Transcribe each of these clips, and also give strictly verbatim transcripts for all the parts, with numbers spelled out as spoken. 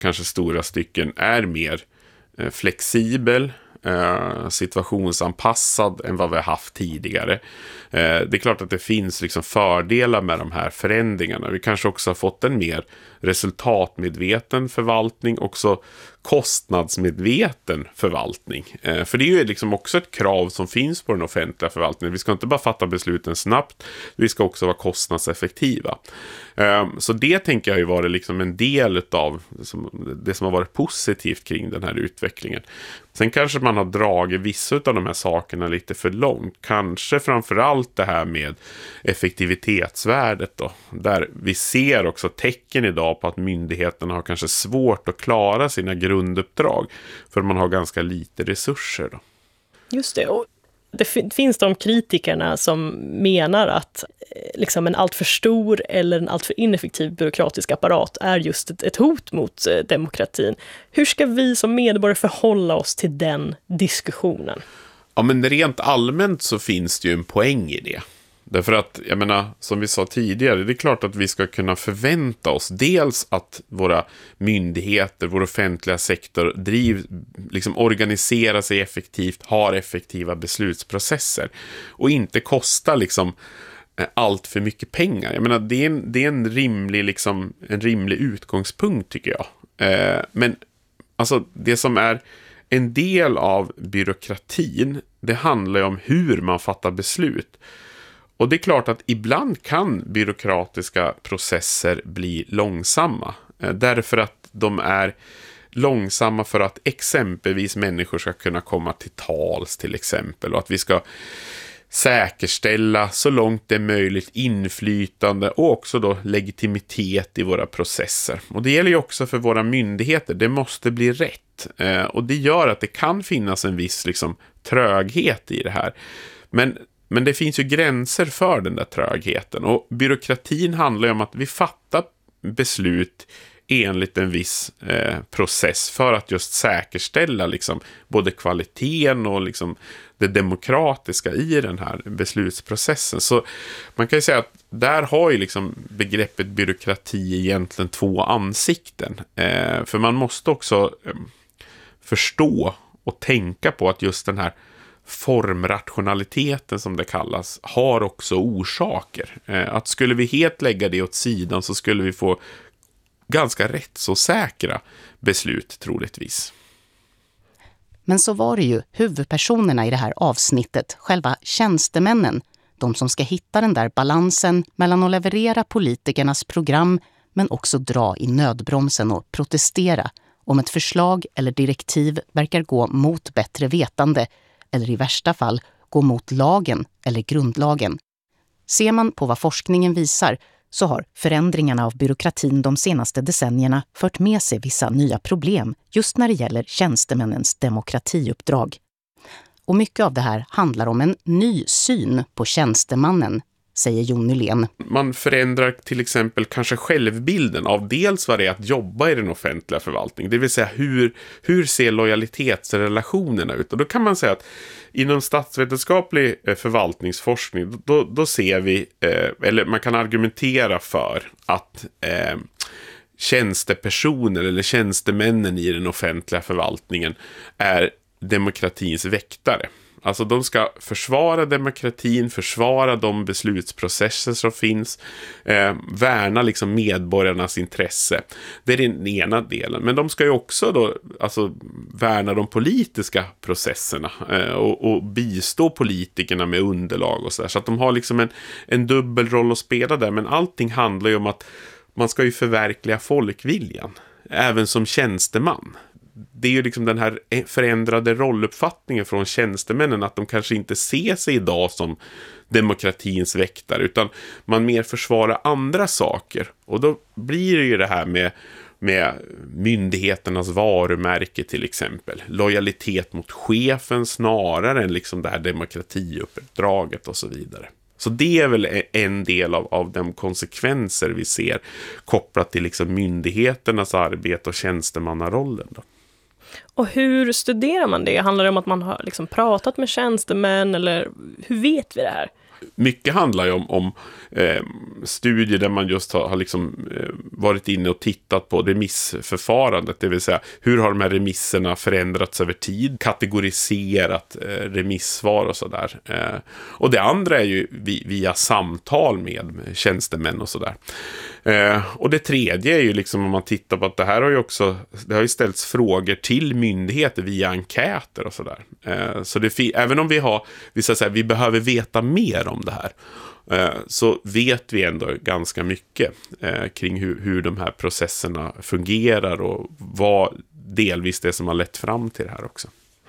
kanske stora stycken är mer eh, flexibel, eh, situationsanpassad än vad vi har haft tidigare. Eh, det är klart att det finns liksom fördelar med de här förändringarna. Vi kanske också har fått en mer resultatmedveten förvaltning, också kostnadsmedveten förvaltning. Eh, för det är ju liksom också ett krav som finns på den offentliga förvaltningen. Vi ska inte bara fatta besluten snabbt, vi ska också vara kostnadseffektiva. Eh, så det tänker jag ju vara liksom en del av som, det som har varit positivt kring den här utvecklingen. Sen kanske man har dragit vissa av de här sakerna lite för långt. Kanske framförallt det här med effektivitetsvärdet då. Där vi ser också tecken idag på att myndigheterna har kanske svårt att klara sina grunduppdrag. För man har ganska lite resurser då. Just det, och det finns de kritikerna som menar att liksom en alltför stor eller en alltför ineffektiv byråkratisk apparat är just ett, ett hot mot eh, demokratin. Hur ska vi som medborgare förhålla oss till den diskussionen? Ja, men rent allmänt så finns det ju en poäng i det. Därför att, jag menar, som vi sa tidigare, det är klart att vi ska kunna förvänta oss dels att våra myndigheter, vår offentliga sektor driv, liksom organiserar sig effektivt, har effektiva beslutsprocesser och inte kostar liksom allt för mycket pengar. Jag menar, det är en, det är en rimlig liksom, en rimlig utgångspunkt tycker jag. Eh, men alltså det som är en del av byråkratin, det handlar ju om hur man fattar beslut. Och det är klart att ibland kan byråkratiska processer bli långsamma. Eh, därför att de är långsamma för att exempelvis människor ska kunna komma till tals till exempel. Och att vi ska säkerställa så långt det är möjligt inflytande och också då legitimitet i våra processer. Och det gäller ju också för våra myndigheter. Det måste bli rätt. Eh, och det gör att det kan finnas en viss liksom, tröghet i det här. Men, men det finns ju gränser för den där trögheten. Och byråkratin handlar ju om att vi fattar beslut enligt en viss eh, process för att just säkerställa liksom, både kvaliteten och liksom, det demokratiska i den här beslutsprocessen. Så man kan ju säga att där har ju liksom begreppet byråkrati egentligen två ansikten. Eh, för man måste också eh, förstå och tänka på att just den här formrationaliteten som det kallas har också orsaker. Eh, att skulle vi helt lägga det åt sidan så skulle vi få ganska rätt så säkra beslut troligtvis. Men så var det ju huvudpersonerna i det här avsnittet, själva tjänstemännen, de som ska hitta den där balansen mellan att leverera politikernas program men också dra i nödbromsen och protestera om ett förslag eller direktiv verkar gå mot bättre vetande eller i värsta fall gå mot lagen eller grundlagen. Ser man på vad forskningen visar så har förändringarna av byråkratin de senaste decennierna fört med sig vissa nya problem just när det gäller tjänstemännens demokratiuppdrag. Och mycket av det här handlar om en ny syn på tjänstemannen, säger Jon Nylén. Man förändrar till exempel kanske självbilden av dels vad det är att jobba i den offentliga förvaltningen. Det vill säga hur, hur ser lojalitetsrelationerna ut? Och då kan man säga att inom statsvetenskaplig förvaltningsforskning då, då ser vi, eh, eller man kan argumentera för att eh, tjänstepersoner eller tjänstemännen i den offentliga förvaltningen är demokratins väktare. Alltså de ska försvara demokratin, försvara de beslutsprocesser som finns, eh, värna liksom medborgarnas intresse. Det är den ena delen. Men de ska ju också då, alltså, värna de politiska processerna eh, och, och bistå politikerna med underlag och så där. Så att de har liksom en, en dubbel roll att spela där. Men allting handlar ju om att man ska ju förverkliga folkviljan, även som tjänsteman. Det är ju liksom den här förändrade rolluppfattningen från tjänstemännen att de kanske inte ser sig idag som demokratins väktare utan man mer försvarar andra saker. Och då blir det ju det här med, med myndigheternas varumärke till exempel. Lojalitet mot chefen snarare än liksom det här demokratiuppdraget och så vidare. Så det är väl en del av, av de konsekvenser vi ser kopplat till liksom myndigheternas arbete och tjänstemannarollen då. Och hur studerar man det? Handlar det om att man har liksom pratat med tjänstemän eller hur vet vi det här? Mycket handlar ju om, om eh, studier där man just har, har liksom, eh, varit inne och tittat på remissförfarandet, det vill säga hur har de här remisserna förändrats över tid, kategoriserat eh, remissvar och sådär. Eh, och det andra är ju vi, via samtal med tjänstemän och sådär. Eh, och det tredje är ju liksom om man tittar på att det här har ju också, det har ju ställts frågor till myndigheter via enkäter och sådär. Eh, så det, även om vi har, vi ska säga, vi behöver veta mer om det här, eh, så vet vi ändå ganska mycket eh, kring hur, hur de här processerna fungerar och vad delvis det som har lett fram till det här också.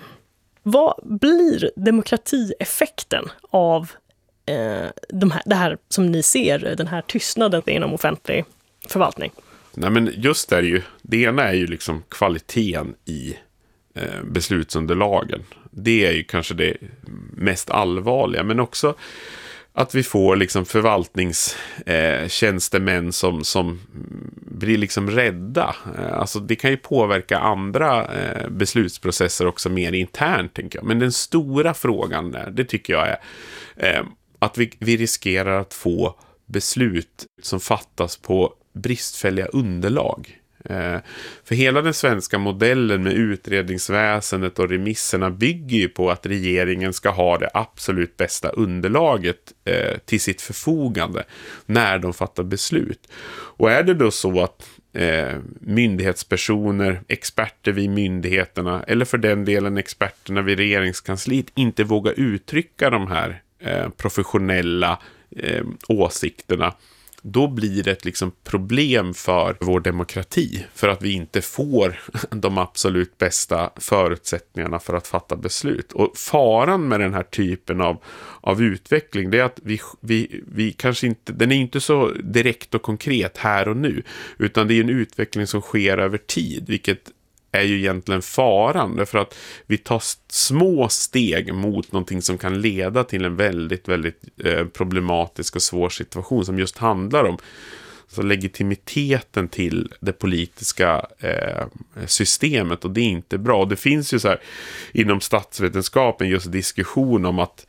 Vad blir demokratieffekten av eh, de här, det här som ni ser, den här tystnaden inom offentlig förvaltning? Nej, men just det är ju, det ena är ju liksom kvaliteten i eh, beslutsunderlagen. Det är ju kanske det mest allvarliga, men också att vi får liksom förvaltningstjänstemän eh, som, som blir liksom rädda. Eh, alltså det kan ju påverka andra eh, beslutsprocesser också mer internt, tänker jag. Men den stora frågan där, det tycker jag är eh, att vi, vi riskerar att få beslut som fattas på bristfälliga underlag. Eh, för hela den svenska modellen med utredningsväsendet och remisserna bygger ju på att regeringen ska ha det absolut bästa underlaget eh, till sitt förfogande när de fattar beslut. Och är det då så att eh, myndighetspersoner, experter vid myndigheterna eller för den delen experterna vid regeringskansliet inte vågar uttrycka de här eh, professionella eh, åsikterna, då blir det ett liksom problem för vår demokrati, för att vi inte får de absolut bästa förutsättningarna för att fatta beslut. Och faran med den här typen av, av utveckling, det är att vi, vi, vi kanske inte, den är inte så direkt och konkret här och nu, utan det är en utveckling som sker över tid, vilket är ju egentligen faran, därför att vi tar små steg mot någonting som kan leda till en väldigt, väldigt eh, problematisk och svår situation som just handlar om så legitimiteten till det politiska eh, systemet, och det är inte bra. Och det finns ju så här inom statsvetenskapen just diskussion om att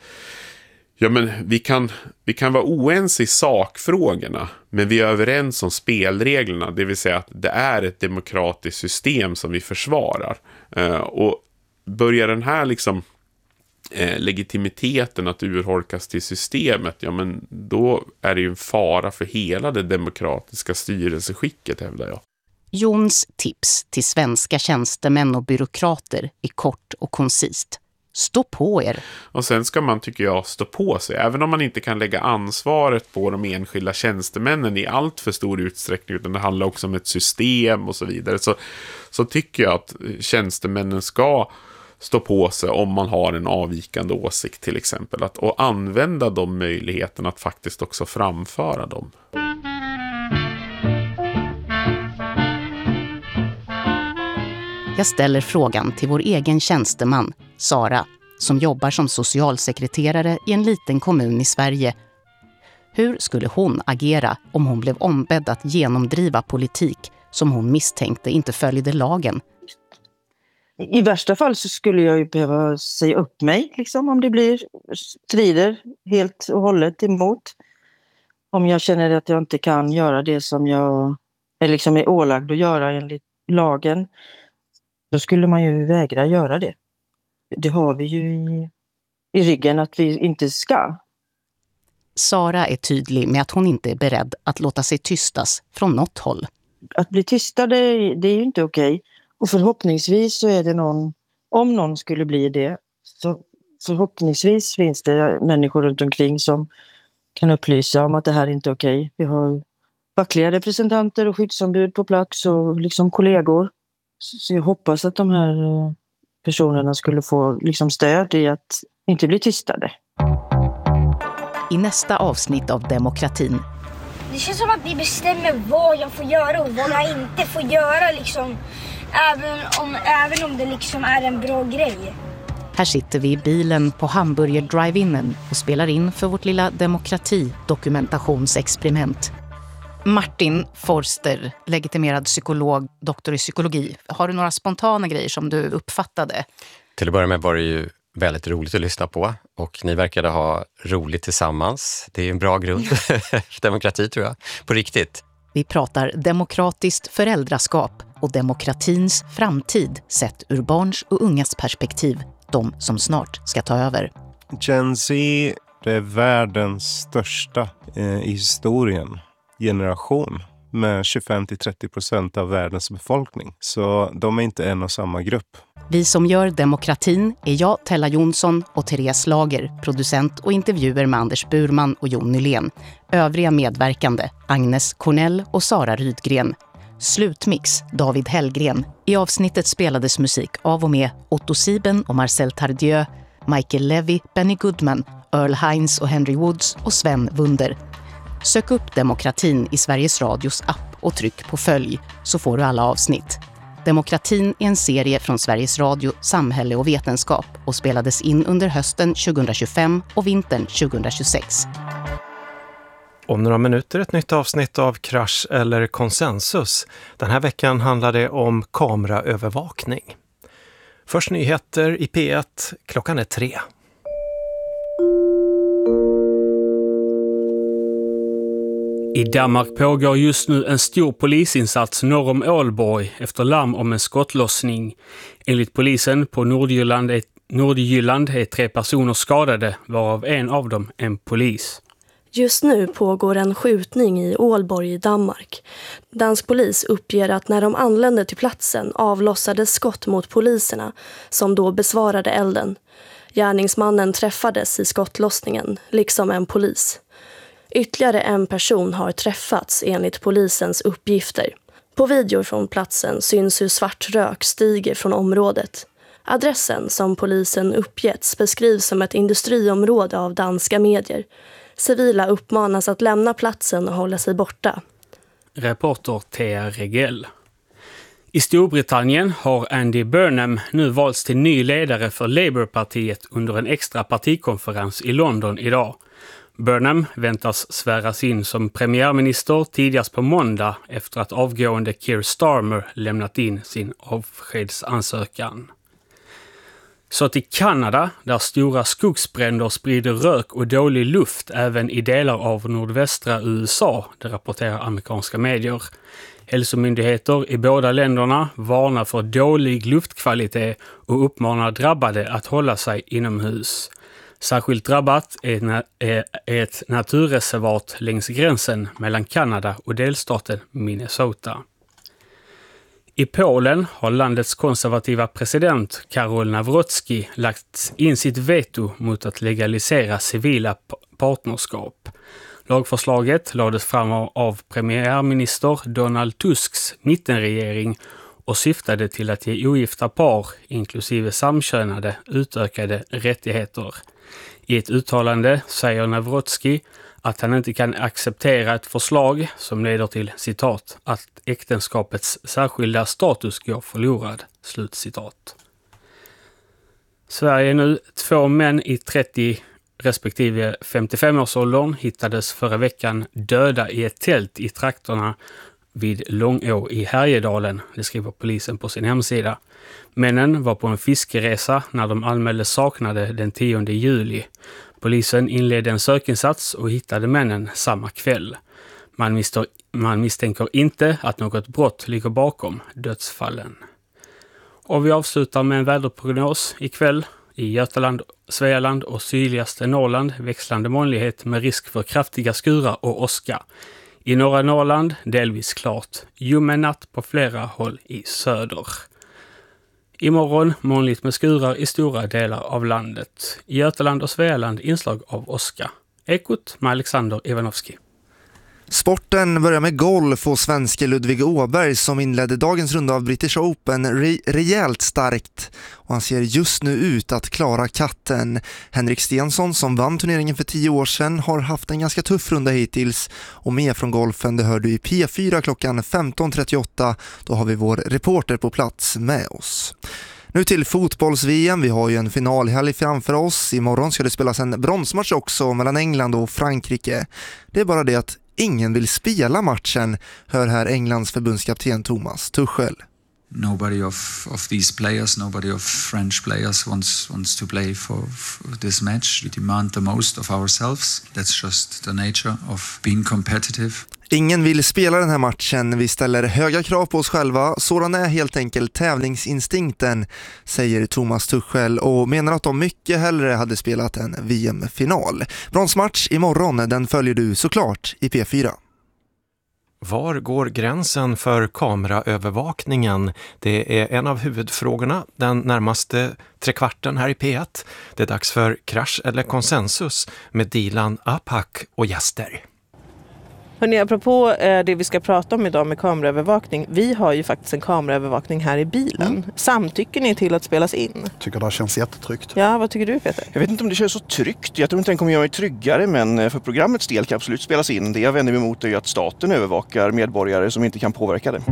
ja, men vi kan, vi kan vara oense i sakfrågorna, men vi är överens om spelreglerna, det vill säga att det är ett demokratiskt system som vi försvarar. Eh, och börjar den här liksom eh, legitimiteten att urholkas till systemet, ja men då är det ju en fara för hela det demokratiska styrelseskicket, hävdar jag. Jons tips till svenska tjänstemän och byråkrater är kort och koncist. Stå på er. Och sen ska man, tycker jag, stå på sig. Även om man inte kan lägga ansvaret på de enskilda tjänstemännen i allt för stor utsträckning, utan det handlar också om ett system och så vidare, så, så tycker jag att tjänstemännen ska stå på sig om man har en avvikande åsikt till exempel. Att, och använda de möjligheterna att faktiskt också framföra dem. Jag ställer frågan till vår egen tjänsteman, Sara, som jobbar som socialsekreterare i en liten kommun i Sverige. Hur skulle hon agera om hon blev ombedd att genomdriva politik som hon misstänkte inte följde lagen? I värsta fall så skulle jag ju behöva säga upp mig, liksom, om det blir strider helt och hållet emot. Om jag känner att jag inte kan göra det som jag är, liksom är ålagd att göra enligt lagen, då skulle man ju vägra göra det. Det har vi ju i, i ryggen att vi inte ska. Sara är tydlig med att hon inte är beredd att låta sig tystas från något håll. Att bli tystade, det är ju inte okej. Och förhoppningsvis så är det någon, om någon skulle bli det, så förhoppningsvis finns det människor runt omkring som kan upplysa om att det här inte är okej. Vi har fackliga representanter och skyddsombud på plats och liksom kollegor. Så jag hoppas att de här personerna skulle få liksom stöd i att inte bli tystade. I nästa avsnitt av Demokratin. Det känns som att ni bestämmer vad jag får göra och vad jag inte får göra, liksom. Även om, även om det liksom är en bra grej. Här sitter vi i bilen på Hamburger Drive-inen och spelar in för vårt lilla demokrati-dokumentationsexperiment. Martin Forster, legitimerad psykolog, doktor i psykologi. Har du några spontana grejer som du uppfattade? Till att börja med var det ju väldigt roligt att lyssna på och ni verkade ha roligt tillsammans. Det är en bra grund för demokrati tror jag, på riktigt. Vi pratar demokratiskt föräldraskap och demokratins framtid sett ur barns och ungas perspektiv, de som snart ska ta över. Gen Z, det är världens största eh, i historien generation med tjugofem till trettio procent av världens befolkning. Så de är inte en och samma grupp. Vi som gör demokratin är jag, Tella Jonsson, och Therese Lager, producent och intervjuer med Anders Burman och Jon Nylén. Övriga medverkande, Agnes Cornell och Sara Rydgren. Slutmix, David Hellgren. I avsnittet spelades musik av och med Otto Sieben och Marcel Tardieu, Michael Levy, Benny Goodman, Earl Hines och Henry Woods och Sven Wunder. Sök upp demokratin i Sveriges Radios app och tryck på följ så får du alla avsnitt. Demokratin är en serie från Sveriges Radio, Samhälle och Vetenskap och spelades in under hösten tjugohundratjugofem och vintern tjugohundratjugosex. Om några minuter ett nytt avsnitt av Krasch eller konsensus. Den här veckan handlar det om kameraövervakning. Först nyheter i P ett, klockan är tre. I Danmark pågår just nu en stor polisinsats norr om Ålborg efter larm om en skottlossning. Enligt polisen på Nordjylland är, Nordjylland är tre personer skadade, varav en av dem en polis. Just nu pågår en skjutning i Ålborg i Danmark. Dansk polis uppger att när de anlände till platsen avlossades skott mot poliserna som då besvarade elden. Gärningsmannen träffades i skottlossningen, liksom en polis. Ytterligare en person har träffats enligt polisens uppgifter. På videor från platsen syns hur svart rök stiger från området. Adressen som polisen uppgetts beskrivs som ett industriområde av danska medier. Civila uppmanas att lämna platsen och hålla sig borta. Reporter Thea Regell. I Storbritannien har Andy Burnham nu valts till ny ledare för Labourpartiet under en extra partikonferens i London idag. Burnham väntas sväras in som premiärminister tidigast på måndag efter att avgående Keir Starmer lämnat in sin avskedsansökan. Så till Kanada, där stora skogsbränder sprider rök och dålig luft även i delar av nordvästra U S A, det rapporterar amerikanska medier. Hälsomyndigheter i båda länderna varnar för dålig luftkvalitet och uppmanar drabbade att hålla sig inomhus. Särskilt drabbat är ett naturreservat längs gränsen mellan Kanada och delstaten Minnesota. I Polen har landets konservativa president Karol Nawrocki lagt in sitt veto mot att legalisera civila partnerskap. Lagförslaget lades fram av premiärminister Donald Tusks mittenregering och syftade till att ge ogifta par, inklusive samkönade, utökade rättigheter. I ett uttalande säger Nawrocki att han inte kan acceptera ett förslag som leder till, citat, att äktenskapets särskilda status går förlorad, slutcitat. Sverige är nu två män i trettio respektive femtiofem-årsåldern hittades förra veckan döda i ett tält i trakterna vid Långå i Härjedalen, det skriver polisen på sin hemsida. Männen var på en fiskeresa när de anmälde saknade den tionde juli. Polisen inledde en sökinsats och hittade männen samma kväll. Man, misstår, man misstänker inte att något brott ligger bakom dödsfallen. Och vi avslutar med en väderprognos ikväll. I Götaland, Svealand och sydligaste Norrland växlande molnighet med risk för kraftiga skurar och åska. I norra Norrland delvis klart, ljummen natt på flera håll i söder. Imorgon molnigt med skurar i stora delar av landet. I Götaland och Svealand inslag av åska. Ekot med Alexander Ivanovski. Sporten börjar med golf och svenske Ludvig Åberg som inledde dagens runda av British Open re- rejält starkt och han ser just nu ut att klara katten. Henrik Stensson som vann turneringen för tio år sedan har haft en ganska tuff runda hittills och med från golfen det hör du i P fyra klockan femton trettioåtta. Då har vi vår reporter på plats med oss. Nu till fotbolls-V M. Vi har ju en finalhelg framför oss. Imorgon ska det spelas en bronsmatch också mellan England och Frankrike. Det är bara det att ingen vill spela matchen, hör här Englands förbundskapten Thomas Tuchel. Nobody of, of these players, nobody of French players wants wants to play for, for this match. We demand the most of ourselves. That's just the nature of being competitive. Ingen vill spela den här matchen. Vi ställer höga krav på oss själva. Sådan är helt enkelt tävlingsinstinkten, säger Thomas Tuchel och menar att de mycket hellre hade spelat en V M-final. Bronsmatch imorgon, den följer du såklart i P fyra. Var går gränsen för kameraövervakningen? Det är en av huvudfrågorna den närmaste trekvarten här i P ett. Det är dags för Krasch eller konsensus med Dilan Apak och gäster. Hörrni, apropå eh, det vi ska prata om idag med kameraövervakning. Vi har ju faktiskt en kameraövervakning här i bilen. Mm. Samtycker ni till att spelas in? Jag tycker det känns jättetryggt. Ja, vad tycker du Peter? Jag vet inte om det känns så tryggt. Jag tror inte den kommer göra mig tryggare, men för programmets del kan absolut spelas in. Det jag vänder mig emot är ju att staten övervakar medborgare som inte kan påverka det.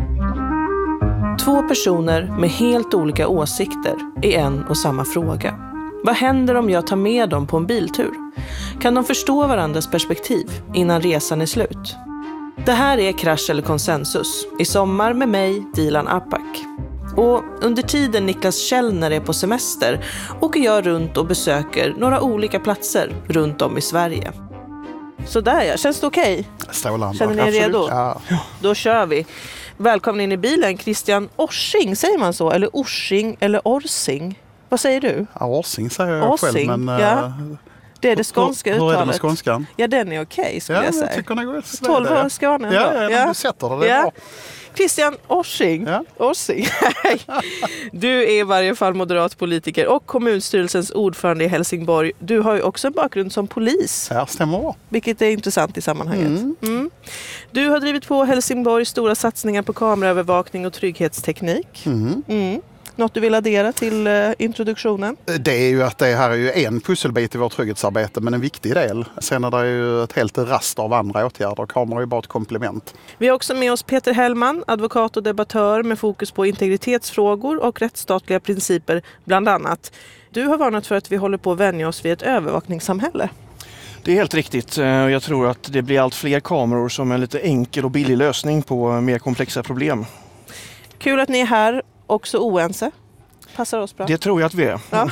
Två personer med helt olika åsikter i en och samma fråga. Vad händer om jag tar med dem på en biltur? Kan de förstå varandras perspektiv innan resan är slut? Det här är Krasch eller konsensus i sommar med mig, Dilan Apak. Och under tiden Niklas Källner är på semester åker jag runt och besöker några olika platser runt om i Sverige. Så där ja, känns det okej? Strålande. Känner ni er redo? Ja. Då kör vi. Välkommen in i bilen, Christian Orsing, säger man så? Eller Orsing eller Orsing? Vad säger du? Ja, Orsing säger jag Orsing, själv, men... Ja. Uh, det är det skånska hur, uttalet. Hur är det med skånskan? Ja, den är okej, skulle ja, jag säga. Jag tycker nog att det tolv år Skåne. Ja, ja, ja, du sätter det, det är ja. bra. Christian Orsing. Ja. Orsing. Du är i varje fall moderat politiker och kommunstyrelsens ordförande i Helsingborg. Du har ju också en bakgrund som polis. Ja, stämmer. Vilket är intressant i sammanhanget. Mm. Mm. Du har drivit på Helsingborgs stora satsningar på kameraövervakning och trygghetsteknik. Mm. Mm. Något du vill addera till uh, introduktionen? Det är ju att det här är ju en pusselbit i vårt trygghetsarbete, men en viktig del. Sen är det ju ett helt rast av andra åtgärder. Kameror är ju bara ett komplement. Vi har också med oss Peter Hellman, advokat och debattör med fokus på integritetsfrågor och rättsstatliga principer bland annat. Du har varnat för att vi håller på att vänja oss vid ett övervakningssamhälle. Det är helt riktigt. Jag tror att det blir allt fler kameror som en lite enkel och billig lösning på mer komplexa problem. Kul att ni är här. Också oense. Passar oss bra. Det tror jag att vi är. Ja.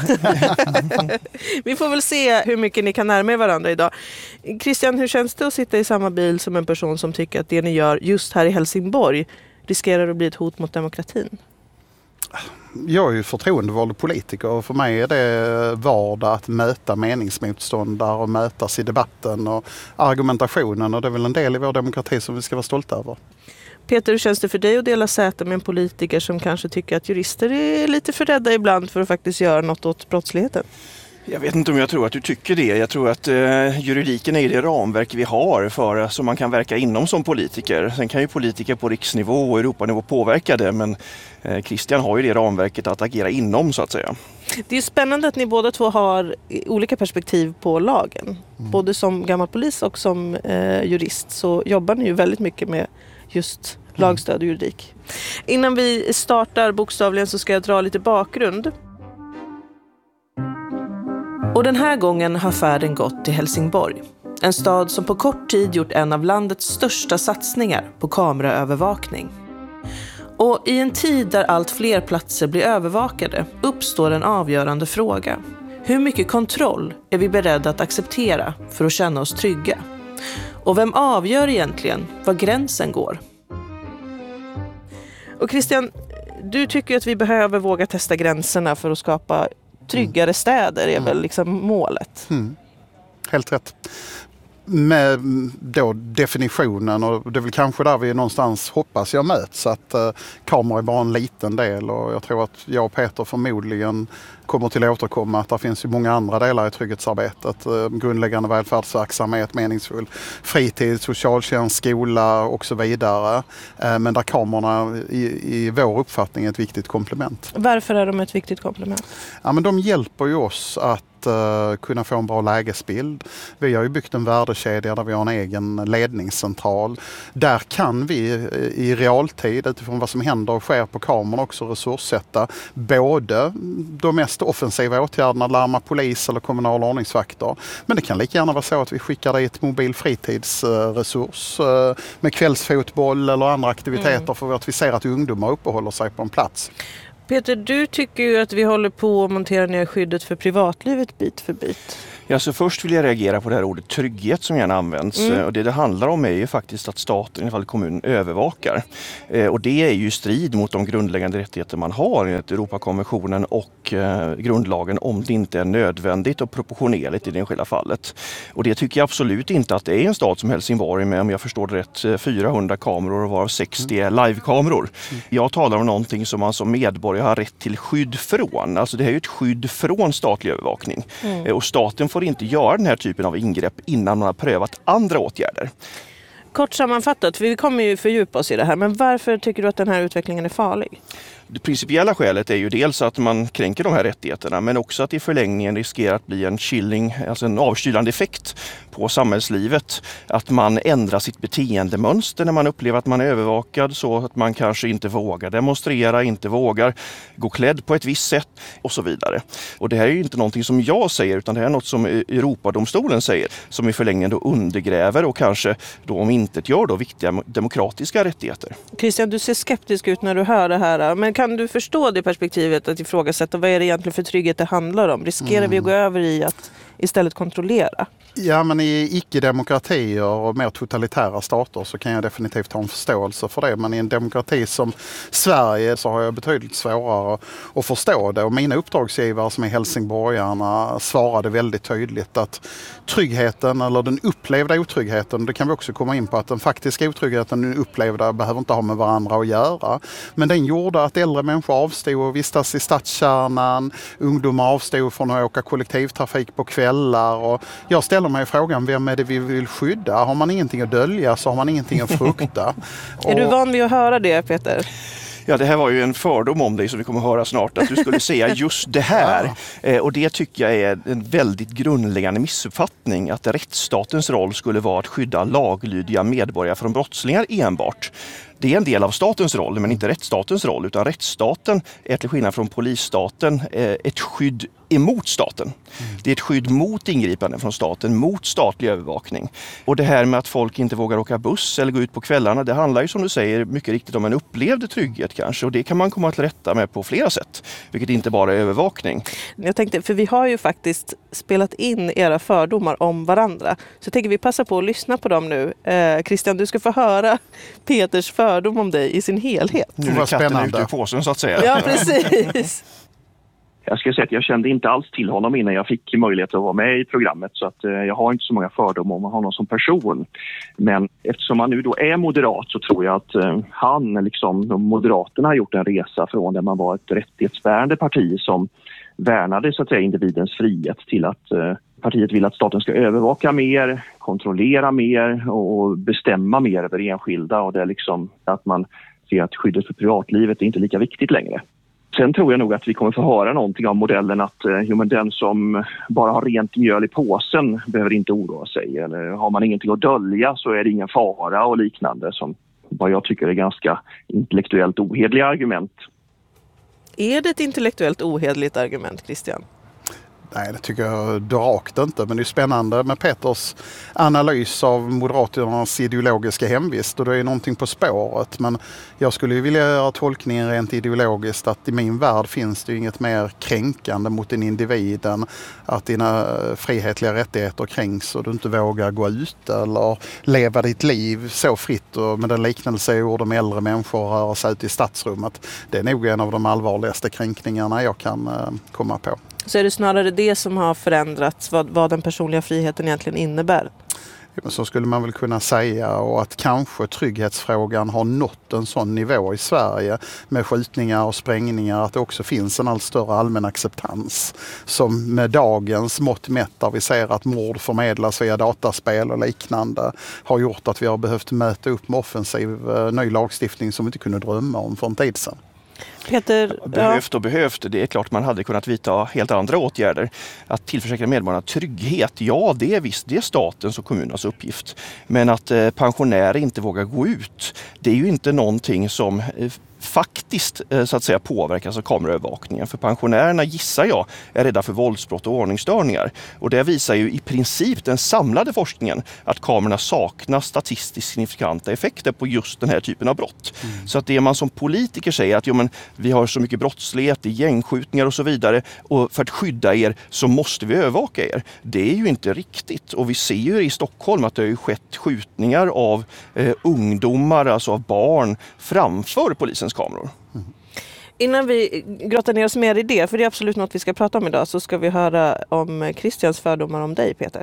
Vi får väl se hur mycket ni kan närma er varandra idag. Christian, hur känns det att sitta i samma bil som en person som tycker att det ni gör just här i Helsingborg riskerar att bli ett hot mot demokratin? Jag är ju förtroendevald politiker och för mig är det vardag att möta meningsmotståndare och mötas i debatten och argumentationen, och det är väl en del i vår demokrati som vi ska vara stolta över. Peter, hur känns det för dig att dela säte med en politiker som kanske tycker att jurister är lite för rädda ibland för att faktiskt göra något åt brottsligheten? Jag vet inte om jag tror att du tycker det. Jag tror att eh, juridiken är det ramverk vi har för som man kan verka inom som politiker. Sen kan ju politiker på riksnivå och Europanivå påverka det, men eh, Christian har ju det ramverket att agera inom, så att säga. Det är spännande att ni båda två har olika perspektiv på lagen. Mm. Både som gammal polis och som eh, jurist så jobbar ni ju väldigt mycket med just lagstöd och juridik. Innan vi startar bokstavligen så ska jag dra lite bakgrund. Och den här gången har färden gått till Helsingborg. En stad som på kort tid gjort en av landets största satsningar på kameraövervakning. Och i en tid där allt fler platser blir övervakade uppstår en avgörande fråga. Hur mycket kontroll är vi beredda att acceptera för att känna oss trygga? Och vem avgör egentligen var gränsen går? Och Christian, du tycker att vi behöver våga testa gränserna för att skapa tryggare städer, är väl liksom målet? Mm. Helt rätt. Med då definitionen, och det är väl kanske där vi någonstans hoppas jag möts, att eh, kameror är bara en liten del, och jag tror att jag och Peter förmodligen kommer till att återkomma att det finns ju många andra delar i trygghetsarbetet. Eh, grundläggande välfärdsverksamhet, meningsfull fritid, socialtjänst, skola och så vidare. Eh, men där kamerorna i, i vår uppfattning är ett viktigt komplement. Varför är de ett viktigt komplement? Ja, men de hjälper ju oss att att uh, kunna få en bra lägesbild. Vi har ju byggt en värdekedja där vi har en egen ledningscentral. Där kan vi i realtid utifrån vad som händer och sker på kameran också resurssätta både de mest offensiva åtgärderna, larma polis eller kommunala ordningsvakter. Men det kan lika gärna vara så att vi skickar det i ett mobil fritidsresurs uh, med kvällsfotboll eller andra aktiviteter mm. för att vi ser att ungdomar uppehåller sig på en plats. Peter, du tycker ju att vi håller på att montera ner skyddet för privatlivet bit för bit. Ja, så först vill jag reagera på det här ordet trygghet som gärna används. Mm. Och det det handlar om är ju faktiskt att staten, i alla fall kommunen, övervakar. Eh, och det är ju strid mot de grundläggande rättigheter man har enligt Europakonventionen och eh, grundlagen om det inte är nödvändigt och proportionerligt i det enskilda fallet. Och det tycker jag absolut inte att det är en stad som Helsingborg med, om jag förstår det rätt, fyrahundra kameror och varav sextio är livekameror. Mm. Jag talar om någonting som man som medborgare har rätt till skydd från. Alltså det här är ju ett skydd från statlig övervakning. Mm. Eh, och staten får inte göra den här typen av ingrepp innan man har prövat andra åtgärder. Kort sammanfattat, för vi kommer ju fördjupa oss i det här, men varför tycker du att den här utvecklingen är farlig? Det principiella skälet är ju dels att man kränker de här rättigheterna, men också att i förlängningen riskerar att bli en chilling, alltså en avkylande effekt på samhällslivet. Att man ändrar sitt beteendemönster när man upplever att man är övervakad, så att man kanske inte vågar demonstrera, inte vågar gå klädd på ett visst sätt och så vidare. Och det här är ju inte någonting som jag säger, utan det här är något som Europadomstolen säger, som i förlängningen då undergräver och kanske då om inte gör då viktiga demokratiska rättigheter. Christian, du ser skeptisk ut när du hör det här, men kan du förstå det perspektivet att ifrågasätta vad är det egentligen för trygghet det handlar om? Riskerar mm. vi att gå över i att istället kontrollera? Ja, men i icke-demokratier och mer totalitära stater så kan jag definitivt ha en förståelse för det. Men i en demokrati som Sverige så har jag betydligt svårare att förstå det. Och mina uppdragsgivare som är helsingborgarna svarade väldigt tydligt att tryggheten eller den upplevda otryggheten, det kan vi också komma in på, att den faktiska otryggheten den upplevda behöver inte ha med varandra att göra. Men den gjorde att äldre människor avstod och vistas i stadskärnan, ungdomar avstod från att åka kollektivtrafik på kvällar. Och jag ställer mig frågan, vem är det vi vill skydda? Har man ingenting att dölja så har man ingenting att frukta. Är du van vid att höra det, Peter? Ja, det här var ju en fördom om dig som vi kommer att höra snart, att du skulle säga just det här. Ja. Eh, och det tycker jag är en väldigt grundläggande missuppfattning, att rättsstatens roll skulle vara att skydda laglydiga medborgare från brottslingar enbart. Det är en del av statens roll, men inte rättsstatens roll, utan rättsstaten är till skillnad från polisstaten ett skydd emot staten. Mm. Det är ett skydd mot ingripande från staten, mot statlig övervakning. Och det här med att folk inte vågar åka buss eller gå ut på kvällarna, det handlar ju som du säger mycket riktigt om en upplevd trygghet kanske. Och det kan man komma till rätta med på flera sätt, vilket inte bara är övervakning. Jag tänkte, för vi har ju faktiskt spelat in era fördomar om varandra. Så jag tänker vi passar på att lyssna på dem nu. Eh, Christian, du ska få höra Peters fördom om dig i sin helhet. Nu var katten ute i påsen så att säga. Ja, precis. Jag ska säga att jag kände inte alls till honom innan jag fick möjlighet att vara med i programmet, så att eh, jag har inte så många fördomar om honom som person. Men eftersom han nu då är moderat så tror jag att eh, han, liksom de Moderaterna, har gjort en resa från där man var ett rättighetsbärande parti som värnade så att säga individens frihet till att eh, partiet vill att staten ska övervaka mer, kontrollera mer och bestämma mer över enskilda, och det är liksom att man ser att skyddet för privatlivet är inte lika viktigt längre. Sen tror jag nog att vi kommer få höra någonting av modellen att eh, jo, men den som bara har rent mjöl i påsen behöver inte oroa sig. Eller har man ingenting att dölja så är det ingen fara och liknande, som vad jag tycker är ganska intellektuellt ohederliga argument. Är det ett intellektuellt ohederligt argument, Christian? Nej, det tycker jag rakt inte. Men det är spännande med Peters analys av Moderaternas ideologiska hemvist. Och det är någonting på spåret. Men jag skulle ju vilja göra tolkningen rent ideologiskt att i min värld finns det ju inget mer kränkande mot en individ än att dina frihetliga rättigheter kränks och du inte vågar gå ut eller leva ditt liv så fritt. Och med den liknelse jag gjorde med äldre människor och röra sig ut i stadsrummet. Det är nog en av de allvarligaste kränkningarna jag kan komma på. Så är det snarare det som har förändrats, vad, vad den personliga friheten egentligen innebär? Ja, så skulle man väl kunna säga, och att kanske trygghetsfrågan har nått en sån nivå i Sverige med skjutningar och sprängningar att det också finns en allt större allmän acceptans som med dagens mått mätt, där vi ser att mord förmedlas via dataspel och liknande, har gjort att vi har behövt möta upp med offensiv ny lagstiftning som vi inte kunde drömma om för en tid sedan. Peter, behövt och behövt. Det är klart man hade kunnat vidta helt andra åtgärder. Att tillförsäkra medborgarna trygghet, ja det är visst, det är statens och kommunernas uppgift. Men att eh, pensionärer inte vågar gå ut, det är ju inte någonting som eh, faktiskt eh, så att säga påverkas av kameraövervakningen. För pensionärerna, gissar jag, är rädda för våldsbrott och ordningsstörningar. Och det visar ju i princip den samlade forskningen att kamerorna saknar statistiskt signifikanta effekter på just den här typen av brott. Mm. Så att det man som politiker säger att jo, men, vi har så mycket brottslighet, gängskjutningar och så vidare, och för att skydda er så måste vi övervaka er. Det är ju inte riktigt. Och vi ser ju i Stockholm att det har ju skett skjutningar av eh, ungdomar, alltså av barn, framför polisens kameror. Mm. Innan vi grottar ner oss mer i det, för det är absolut något vi ska prata om idag, så ska vi höra om Christians fördomar om dig, Peter.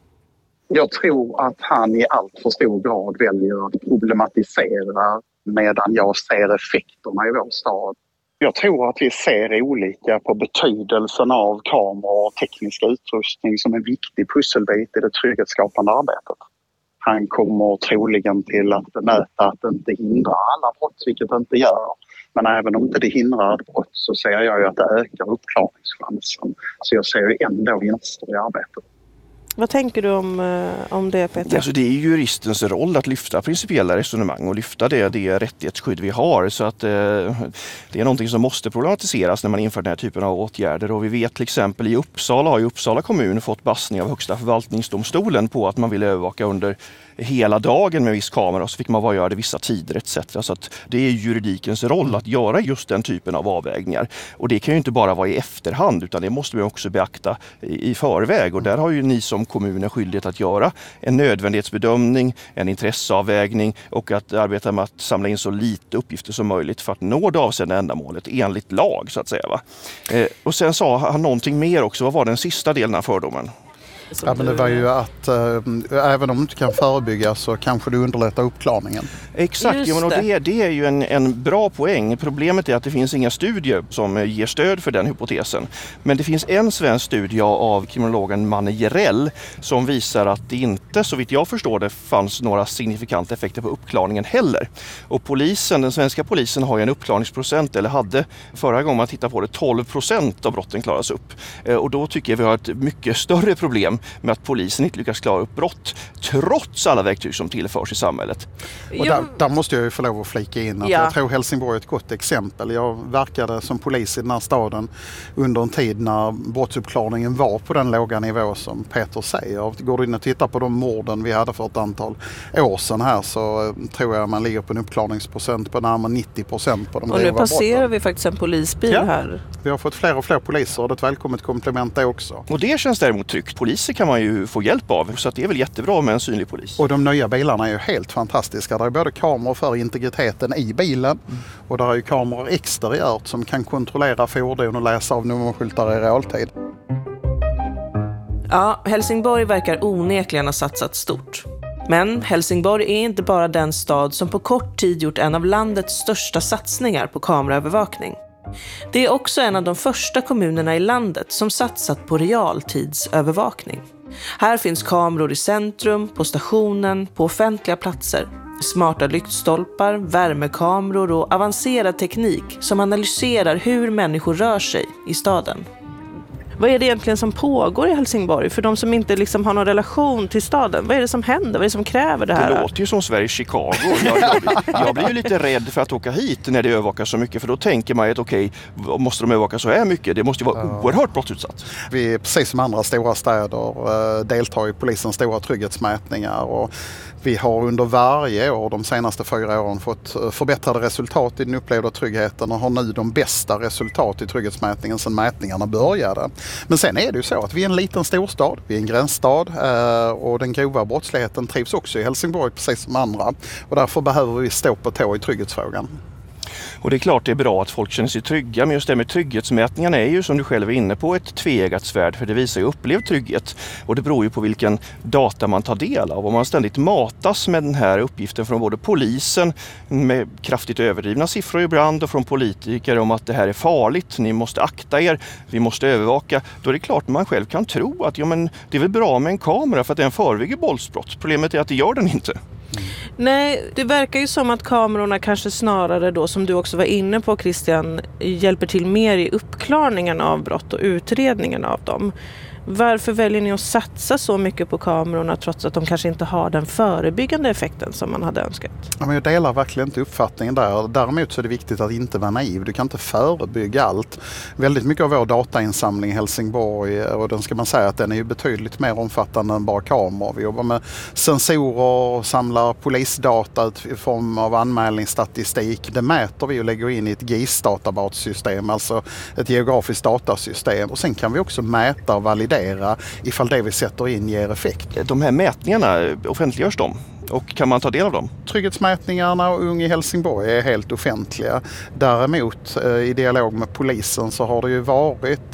Jag tror att han i allt för stor grad väljer att problematisera medan jag ser effekterna i vår stad. Jag tror att vi ser olika på betydelsen av kameror och teknisk utrustning som en viktig pusselbit i det trygghetsskapande arbetet. Han kommer troligen till att bemöta att det inte hindrar alla brott, vilket det inte gör. Men även om inte det hindrar ett brott så ser jag ju att det ökar uppklarningschansen. Så jag ser ju ändå vinster i arbetet. Vad tänker du om, om det, Peter? Alltså det är juristens roll att lyfta principiella resonemang och lyfta det, det rättighetsskydd vi har. Så att eh, det är någonting som måste problematiseras när man inför den här typen av åtgärder. Och vi vet till exempel i Uppsala har ju Uppsala kommun fått bassning av Högsta förvaltningsdomstolen på att man vill övervaka under hela dagen med viss kamera, och så fick man bara göra det vissa tider et cetera. Så att det är juridikens roll att göra just den typen av avvägningar. Och det kan ju inte bara vara i efterhand, utan det måste vi också beakta i, i förväg. Och där har ju ni som kommun skyldighet att göra en nödvändighetsbedömning, en intresseavvägning och att arbeta med att samla in så lite uppgifter som möjligt för att nå det avsedda ändamålet enligt lag, så att säga. Va? Eh, och sen sa han någonting mer också. Vad var den sista delen av fördomen? Ja, men det var ju att äh, även om du inte kan förebygga så kanske du underlättar uppklarningen. Exakt, ja, men och det, det är ju en, en bra poäng. Problemet är att det finns inga studier som ger stöd för den hypotesen. Men det finns en svensk studie av kriminologen Manne Jerell som visar att det inte, så vitt jag förstår det, fanns några signifikanta effekter på uppklarningen heller. Och polisen, den svenska polisen har ju en uppklarningsprocent, eller hade förra gången man tittade på det, tolv procent av brotten klaras upp. Och då tycker jag vi har ett mycket större problem med att polisen inte lyckas klara upp brott trots alla verktyg som tillförs i samhället. Och där, där måste jag ju få lov att flika in att ja. jag tror Helsingborg är ett gott exempel. Jag verkade som polis i den här staden under en tid när brottsuppklarningen var på den låga nivå som Peter säger. Går du in och tittar på de morden vi hade för ett antal år sedan här, så tror jag man ligger på en uppklarningsprocent på närmare nittio procent på de grova brotten. Och nu passerar brotten. Vi faktiskt en polisbil ja. här. Vi har fått fler och fler poliser och det är ett välkommet komplement det också. Och det känns däremot tryggt. Poliser kan man ju få hjälp av, så att det är väl jättebra med en synlig polis. Och de nya bilarna är ju helt fantastiska. Det är både kameror för integriteten i bilen mm. och där är ju kameror exteriört som kan kontrollera fordon och läsa av nummerskyltar i realtid. Ja, Helsingborg verkar onekligen ha satsat stort. Men Helsingborg är inte bara den stad som på kort tid gjort en av landets största satsningar på kameraövervakning. Det är också en av de första kommunerna i landet som satsat på realtidsövervakning. Här finns kameror i centrum, på stationen, på offentliga platser. Smarta lyktstolpar, värmekameror och avancerad teknik som analyserar hur människor rör sig i staden. Vad är det egentligen som pågår i Helsingborg för de som inte liksom har någon relation till staden? Vad är det som händer? Vad är det som kräver det här? Det låter ju som Sveriges Chicago. Jag, jag, jag blir ju lite rädd för att åka hit när det övervakas så mycket, för då tänker man att okej, okay, måste de övervaka så här mycket? Det måste ju vara uh, oerhört brottsutsatt. Vi, precis som andra stora städer, deltar i polisens stora trygghetsmätningar, och vi har under varje år de senaste fyra åren fått förbättrade resultat i den upplevda tryggheten och har nu de bästa resultat i trygghetsmätningen sedan mätningarna började. Men sen är det ju så att vi är en liten storstad, vi är en gränsstad och den grova brottsligheten trivs också i Helsingborg precis som andra, och därför behöver vi stå på tå i trygghetsfrågan. Och det är klart det är bra att folk känner sig trygga, men just det med trygghetsmätningarna är ju, som du själv är inne på, ett tveeggat svärd, för det visar ju upplevd trygghet. Och det beror ju på vilken data man tar del av. Om man ständigt matas med den här uppgiften från både polisen med kraftigt överdrivna siffror ibland och från politiker om att det här är farligt, ni måste akta er, vi måste övervaka, då är det klart man själv kan tro att ja, men det är väl bra med en kamera för att den förebygger våldsbrott. Problemet är att det gör den inte. Nej, det verkar ju som att kamerorna kanske snarare då, som du också var inne på Christian, hjälper till mer i uppklarningen av brott och utredningen av dem. Varför väljer ni att satsa så mycket på kamerorna trots att de kanske inte har den förebyggande effekten som man hade önskat? Ja, men jag delar verkligen inte uppfattningen där. Däremot så är det viktigt att inte vara naiv. Du kan inte förebygga allt. Väldigt mycket av vår datainsamling i Helsingborg, och den ska man säga att den är ju betydligt mer omfattande än bara kameror. Vi jobbar med sensorer och samlar polisdata i form av anmälningsstatistik. Det mäter vi och lägger in i ett G I S-databasystem, alltså ett geografiskt datasystem. Och sen kan vi också mäta och validera ifall det vi sätter in ger effekt. De här mätningarna, offentliggörs de? Och kan man ta del av dem? Trygghetsmätningarna och Ung i Helsingborg är helt offentliga. Däremot i dialog med polisen så har det ju varit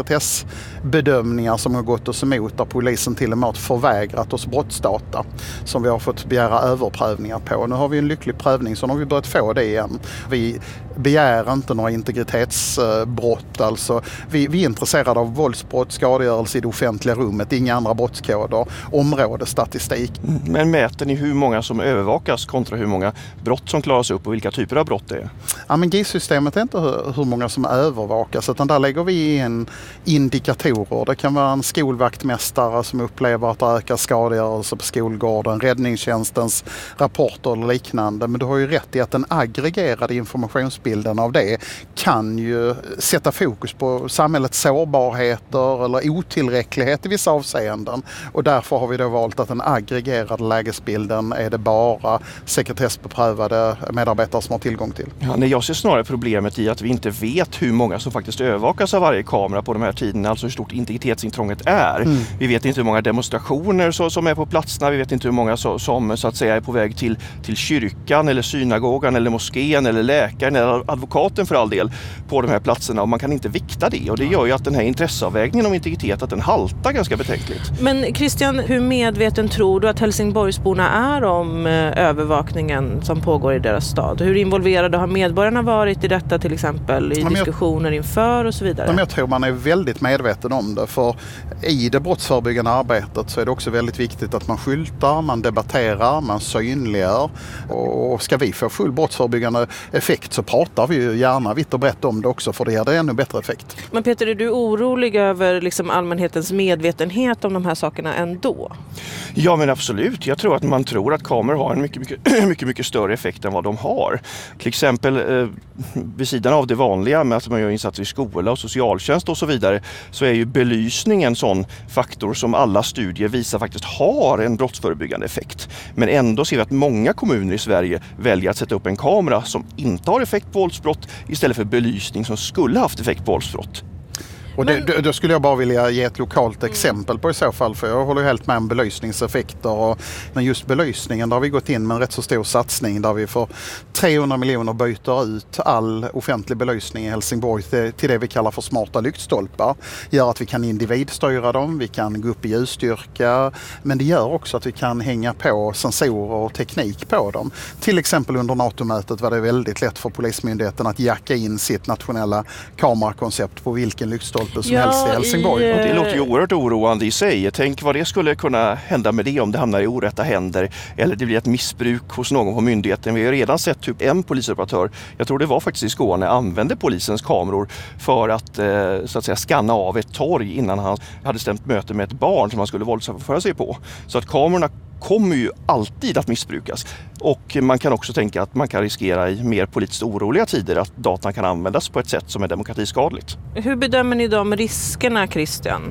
sekretessbedömningar som har gått oss emot, där polisen till och med har förvägrat oss brottsdata som vi har fått begära överprövningar på. Nu har vi en lycklig prövning, så nu har vi börjat få det igen. Vi begär inte några integritetsbrott. Alltså, vi, vi är intresserade av våldsbrott, skadegörelse i det offentliga rummet, inga andra brottskoder, områdesstatistik. Men mäter ni hur många som övervakas kontra hur många brott som klaras upp och vilka typer av brott det är? Ja, men G I S-systemet är inte hur, hur många som övervakas, utan där lägger vi in indikatorer. Det kan vara en skolvaktmästare som upplever att det ökar skadegörelse på skolgården, räddningstjänstens rapporter eller liknande. Men du har ju rätt i att den aggregerade informationsbilden av det kan ju sätta fokus på samhällets sårbarheter eller otillräcklighet i vissa avseenden. Och därför har vi då valt att den aggregerade lägesbilden är det bara sekretessbeprövade medarbetare som har tillgång till. Ja, nej, jag ser snarare problemet i att vi inte vet hur många som faktiskt övervakas av varje kamera på de här tiderna, alltså hur stort integritetsintrånget är. Mm. Vi vet inte hur många demonstrationer så, som är på platserna, vi vet inte hur många så, som så att säga är på väg till, till kyrkan eller synagogan eller moskén eller läkaren eller advokaten för all del på de här platserna, och man kan inte vikta det, och det gör ju att den här intresseavvägningen om integritet, att den haltar ganska betänkligt. Men Christian, hur medveten tror du att Helsingborgsborna är om övervakningen som pågår i deras stad? Hur involverade har medborgarna varit i detta, till exempel i diskussioner inför och så vidare? Jag tror man är väldigt medveten om det, för i det brottsförebyggande arbetet så är det också väldigt viktigt att man skyltar, man debatterar, man synliggör, och ska vi få full brottsförebyggande effekt så pratar vi ju gärna vitt och brett om det också, för det ger det ännu bättre effekt. Men Peter, är du orolig över liksom allmänhetens medvetenhet om de här sakerna ändå? Ja, men absolut. Jag tror att man tror att kameror har en mycket, mycket, mycket, mycket större effekt än vad de har. Till exempel eh, vid sidan av det vanliga med att man gör insatser i skola och socialtjänst och så vidare, så är ju belysning en sån faktor som alla studier visar faktiskt har en brottsförebyggande effekt. Men ändå ser vi att många kommuner i Sverige väljer att sätta upp en kamera som inte har effekt på våldsbrott istället för belysning som skulle haft effekt på våldsbrott. Och det, då skulle jag bara vilja ge ett lokalt exempel på i så fall, för jag håller helt med om belysningseffekter. Och, men just belysningen, där har vi gått in med en rätt så stor satsning där vi för trehundra miljoner byter ut all offentlig belysning i Helsingborg till, till det vi kallar för smarta lyktstolpar. Gör att vi kan individstyra dem, vi kan gå upp i ljusstyrka, men det gör också att vi kan hänga på sensorer och teknik på dem. Till exempel under NATO-mötet var det väldigt lätt för Polismyndigheten att jacka in sitt nationella kamerakoncept på vilken lyktstolpe som ja, helst i Helsingborg. I, det låter ju oerhört oroande i sig. Tänk vad det skulle kunna hända med det om det hamnar i orätta händer eller det blir ett missbruk hos någon på myndigheten. Vi har redan sett typ en polisoperatör, jag tror det var faktiskt i Skåne, använde polisens kameror för att eh, så att säga skanna av ett torg innan han hade stämt möte med ett barn som han skulle våldsföra sig på. Så att kamerorna kommer ju alltid att missbrukas, och man kan också tänka att man kan riskera i mer politiskt oroliga tider att datan kan användas på ett sätt som är demokratiskadligt. Hur bedömer ni de riskerna, Christian?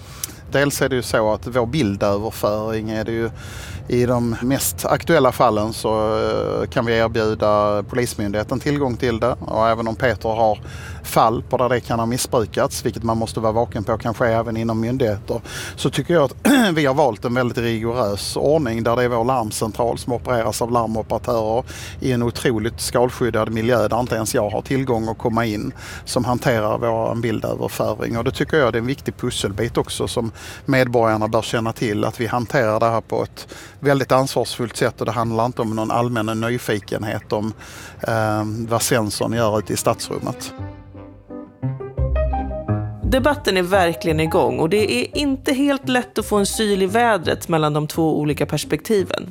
Dels är det ju så att vår bildöverföring är det ju i de mest aktuella fallen så kan vi erbjuda Polismyndigheten tillgång till det, och även om Peter har fall på där det kan ha missbrukats, vilket man måste vara vaken på kanske även inom myndigheter, så tycker jag att vi har valt en väldigt rigorös ordning där det är vår larmcentral som opereras av larmoperatörer i en otroligt skalskyddad miljö där inte ens jag har tillgång att komma in, som hanterar vår bildöverföring. Och det tycker jag är en viktig pusselbit också som medborgarna bör känna till, att vi hanterar det här på ett väldigt ansvarsfullt sätt, och det handlar inte om någon allmän nyfikenhet om eh, vad sensorn gör ute i stadsrummet. Debatten är verkligen igång, och det är inte helt lätt att få en syl i vädret mellan de två olika perspektiven.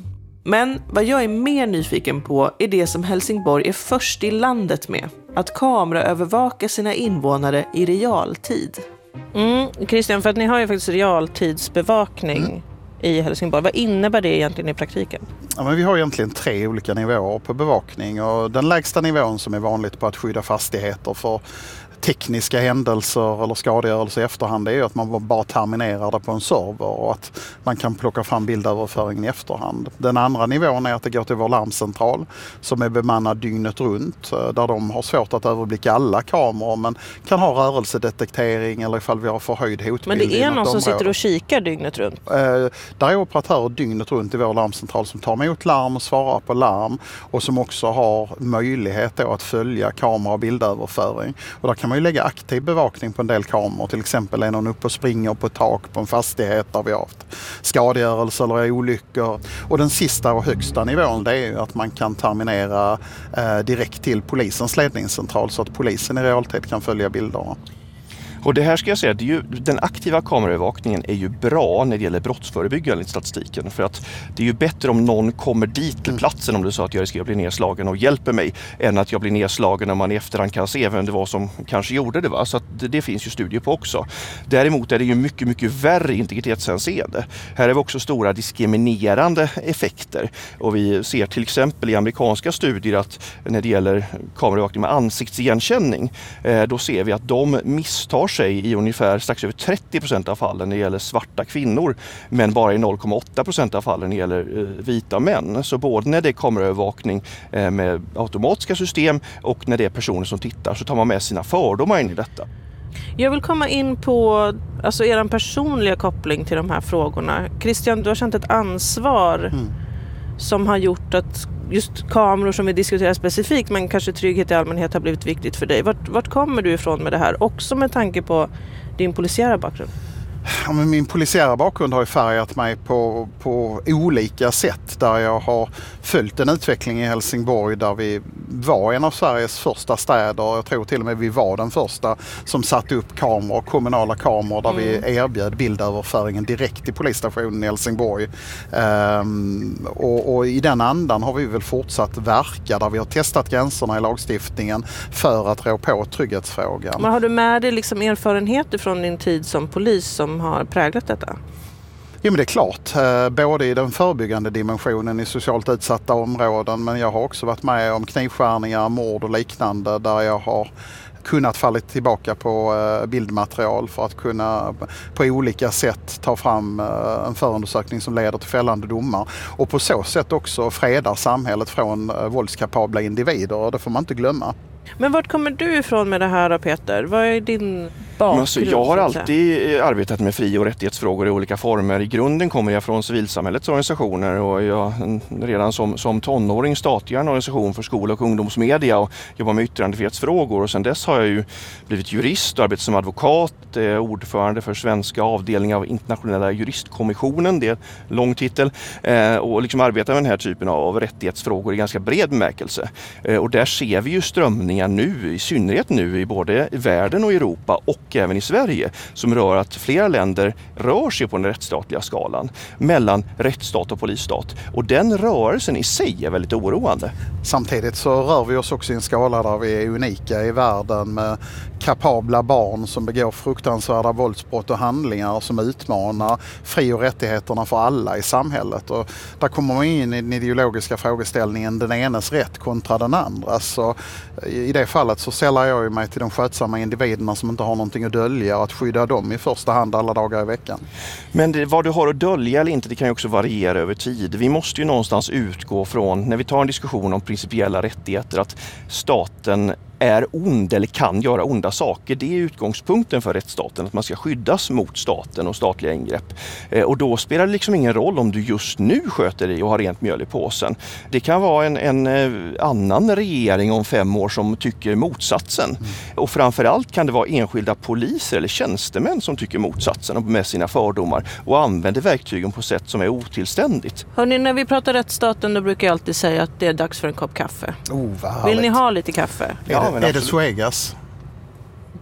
Men vad jag är mer nyfiken på är det som Helsingborg är först i landet med. Att kameraövervaka sina invånare i realtid. Mm, Christian, för att ni har ju faktiskt realtidsbevakning mm. i Helsingborg. Vad innebär det egentligen i praktiken? Ja, men vi har egentligen tre olika nivåer på bevakning. Och den lägsta nivån som är vanligt på att skydda fastigheter för tekniska händelser eller skadegörelse i efterhand är ju att man bara terminerar det på en server och att man kan plocka fram bildöverföringen i efterhand. Den andra nivån är att det går till vår larmcentral som är bemannad dygnet runt där de har svårt att överblicka alla kameror men kan ha rörelsedetektering eller ifall vi har förhöjd hotbild. Men det är någon som sitter och kikar dygnet runt? Eh, där är operatörer dygnet runt i vår larmcentral som tar emot larm och svarar på larm och som också har möjlighet då att följa kamera- och bildöverföring. Och där kan man ju lägga aktiv bevakning på en del kameror. Till exempel är någon uppe och springer på tak på en fastighet där vi har haft skadegörelse eller olyckor. Och den sista och högsta nivån det är ju att man kan terminera eh, direkt till polisens ledningscentral så att polisen i realtid kan följa bilderna. Och det här ska jag säga, det är ju, den aktiva kameraövervakningen är ju bra när det gäller brottsförebyggande i statistiken. För att det är ju bättre om någon kommer dit till platsen om det är så att jag riskerar att bli nedslagen och hjälper mig än att jag blir nedslagen när man i efterhand kan se vem det var som kanske gjorde det. Va? Så att det, det finns ju studier på också. Däremot är det ju mycket, mycket värre integritetshänseende. Här är vi också stora diskriminerande effekter. Och vi ser till exempel i amerikanska studier att när det gäller kameraövervakning med ansiktsigenkänning eh, då ser vi att de misstar sig i ungefär strax över trettio procent av fallen när det gäller svarta kvinnor men bara i noll komma åtta procent av fallen när det gäller eh, vita män. Så både när det är kameraövervakning eh, med automatiska system och när det är personer som tittar så tar man med sina fördomar in i detta. Jag vill komma in på alltså, er personliga koppling till de här frågorna. Christian, du har känt ett ansvar mm. som har gjort att just kameror som vi diskuterar specifikt men kanske trygghet i allmänhet har blivit viktigt för dig. Vart, vart kommer du ifrån med det här? Också med tanke på din polisiära bakgrund. Ja, men min polisiära bakgrund har ju färgat mig på, på olika sätt där jag har följt en utveckling i Helsingborg där vi var en av Sveriges första städer. Jag tror till och med vi var den första som satte upp kameror, kommunala kameror där mm. vi erbjöd bildöverföringen direkt till polisstationen i Helsingborg. Ehm, och, och i den andan har vi väl fortsatt verka där vi har testat gränserna i lagstiftningen för att rå på trygghetsfrågan. Men har du med dig liksom erfarenheter från din tid som polis som har präglat detta? Ja, men det är klart. Både i den förebyggande dimensionen i socialt utsatta områden men jag har också varit med om knivskärningar, mord och liknande där jag har kunnat falla tillbaka på bildmaterial för att kunna på olika sätt ta fram en förundersökning som leder till fällande domar och på så sätt också freda samhället från våldskapabla individer och det får man inte glömma. Men vart kommer du ifrån med det här då, Peter? Vad är din bakgrund? Alltså, jag har alltid arbetat med fri- och rättighetsfrågor i olika former. I grunden kommer jag från civilsamhällets organisationer och jag redan som, som tonåring startade en organisation för skol- och ungdomsmedia och jobbar med yttrandefrihetsfrågor och sedan dess har jag ju blivit jurist och arbetat som advokat, eh, ordförande för svenska avdelningen av internationella juristkommissionen, det är en lång titel, eh, och liksom arbetar med den här typen av rättighetsfrågor i ganska bred bemärkelse. Eh, och där ser vi ju strömningar nu, i synnerhet nu i både världen och Europa och även i Sverige, som rör att flera länder rör sig på den rättsstatliga skalan mellan rättsstat och polisstat. Och den rörelsen i sig är väldigt oroande. Samtidigt så rör vi oss också i en skala där vi är unika i världen med kapabla barn som begår fruktansvärda våldsbrott och handlingar som utmanar fri- och rättigheterna för alla i samhället. Och där kommer man in i den ideologiska frågeställningen den enes rätt kontra den andra. Så i det fallet så sällar jag mig till de skötsamma individerna som inte har någonting att dölja och att skydda dem i första hand alla dagar i veckan. Men det, vad du har att dölja eller inte, det kan ju också variera över tid. Vi måste ju någonstans utgå från, när vi tar en diskussion om principiella rättigheter, att staten är ond eller kan göra onda saker. Det är utgångspunkten för rättsstaten, att man ska skyddas mot staten och statliga ingrepp. Eh, och då spelar det liksom ingen roll om du just nu sköter dig och har rent mjöl i påsen. Det kan vara en, en eh, annan regering om fem år som tycker motsatsen. Mm. Och framförallt kan det vara enskilda poliser eller tjänstemän som tycker motsatsen och med sina fördomar och använder verktygen på sätt som är otillständigt. Hörrni, när vi pratar rättsstaten då brukar jag alltid säga att det är dags för en kopp kaffe. Oh, vad Vill ni ha lite kaffe? Ja. Är det Suegas?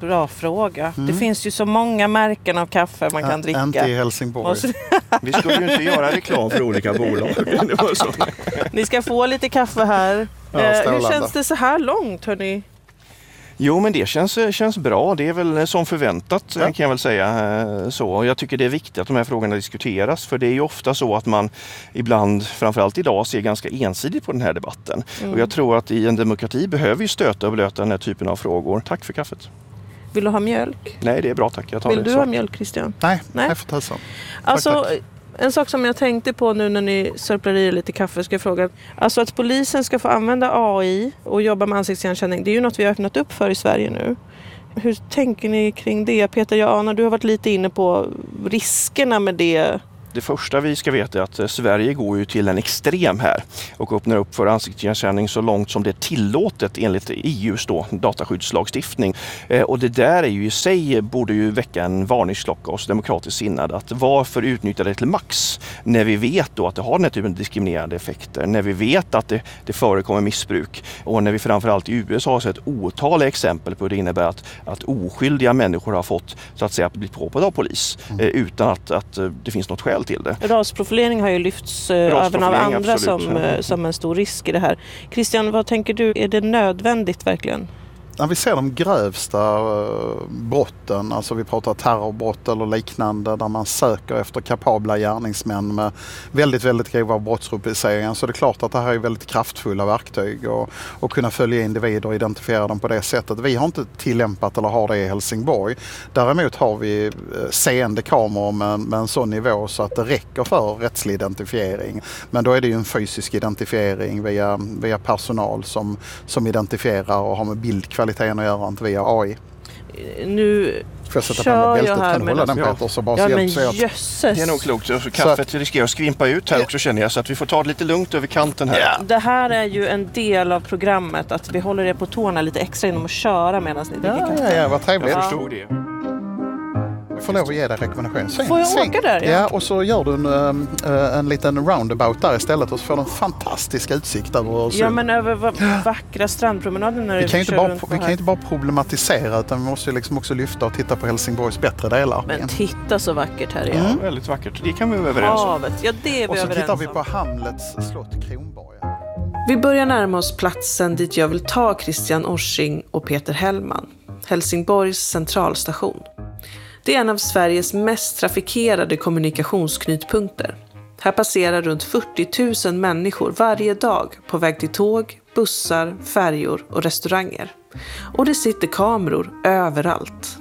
Bra fråga. Mm. Det finns ju så många märken av kaffe man kan Ä- dricka. Inte i Helsingborg. Vi skulle ju inte göra reklam för olika bolag. Det var så. Ni ska få lite kaffe här. Ja, eh, hur strålande. känns det så här långt, hörni? Jo, men det känns, känns bra. Det är väl som förväntat ja. kan jag väl säga. Så jag tycker det är viktigt att de här frågorna diskuteras. För det är ju ofta så att man ibland, framförallt idag, ser ganska ensidigt på den här debatten. Mm. Och jag tror att i en demokrati behöver ju stöta och blöta den här typen av frågor. Tack för kaffet. Vill du ha mjölk? Nej, det är bra tack. Jag tar Vill det du så. ha mjölk, Christian? Nej, Nej. jag får tusan. Alltså, tack. En sak som jag tänkte på nu när ni sörplar i lite kaffe ska jag fråga. Alltså att polisen ska få använda A I och jobba med ansiktsigenkänning, det är ju något vi har öppnat upp för i Sverige nu. Hur tänker ni kring det? Peter, jag anar, du har varit lite inne på riskerna med det. Det första vi ska veta är att Sverige går ju till en extrem här och öppnar upp för ansiktsigenkänning så långt som det är tillåtet enligt E U:s då, dataskyddslagstiftning. Eh, och det där är ju i sig borde ju väcka en varningsklocka hos demokratiskt sinnad. Att varför utnyttja det till max när vi vet då att det har den här typen av diskriminerande effekter, när vi vet att det, det förekommer missbruk och när vi framförallt i U S A har sett otaliga exempel på hur det innebär att, att oskyldiga människor har fått så att säga bli påhoppade av polis eh, utan att, att det finns något skäl till det. Rasprofilering har ju lyfts eh, även av andra som, eh, som en stor risk i det här. Christian, vad tänker du? Är det nödvändigt verkligen? När vi ser de grövsta uh, brotten, alltså vi pratar terrorbrott eller liknande, där man söker efter kapabla gärningsmän med väldigt, väldigt grova brottsrubriceringar, så det är klart att det här är väldigt kraftfulla verktyg och, och kunna följa individer och identifiera dem på det sättet. Vi har inte tillämpat eller har det i Helsingborg. Däremot har vi uh, seende kameror med, med en sån nivå så att det räcker för rättslig identifiering. Men då är det ju en fysisk identifiering via, via personal som, som identifierar och har med bildkvalitet kvaliteten att göra, inte via A I. Nu jag kör jag här med den Peter, så bara ja, så men hjälps jösses. Det är nog klokt. Så kaffet så att, riskerar att skvimpa ut här också känner jag, så att vi får ta det lite lugnt över kanten här. Ja. Det här är ju en del av programmet, att vi håller er på tårna lite extra genom att köra medan ni dricker ja, kaffe. Ja, ja, vad trevligt. Jag förstod det. Jag får lov att ge dig rekommendation. Sväng, får jag sväng. åka där? Ja. ja, och så gör du en, äh, en liten roundabout där istället och så får du en fantastisk utsikt över Öresund. Ja, men över va- vackra strandpromenaden när vi du kan, inte kör bara, runt vi kan inte bara problematisera, utan vi måste ju liksom också lyfta och titta på Helsingborgs bättre delar. Men titta så vackert här är. Mm. Ja, väldigt vackert. Det kan vi vara överens om. Havet. Ja, det är vi och så överens tittar vi om. på Hamlets slott Kronborg. Vi börjar närma oss platsen dit jag vill ta Christian Orsing och Peter Hellman. Helsingborgs centralstation. Det är en av Sveriges mest trafikerade kommunikationsknutpunkter. Här passerar runt fyrtio tusen människor varje dag på väg till tåg, bussar, färjor och restauranger. Och det sitter kameror överallt.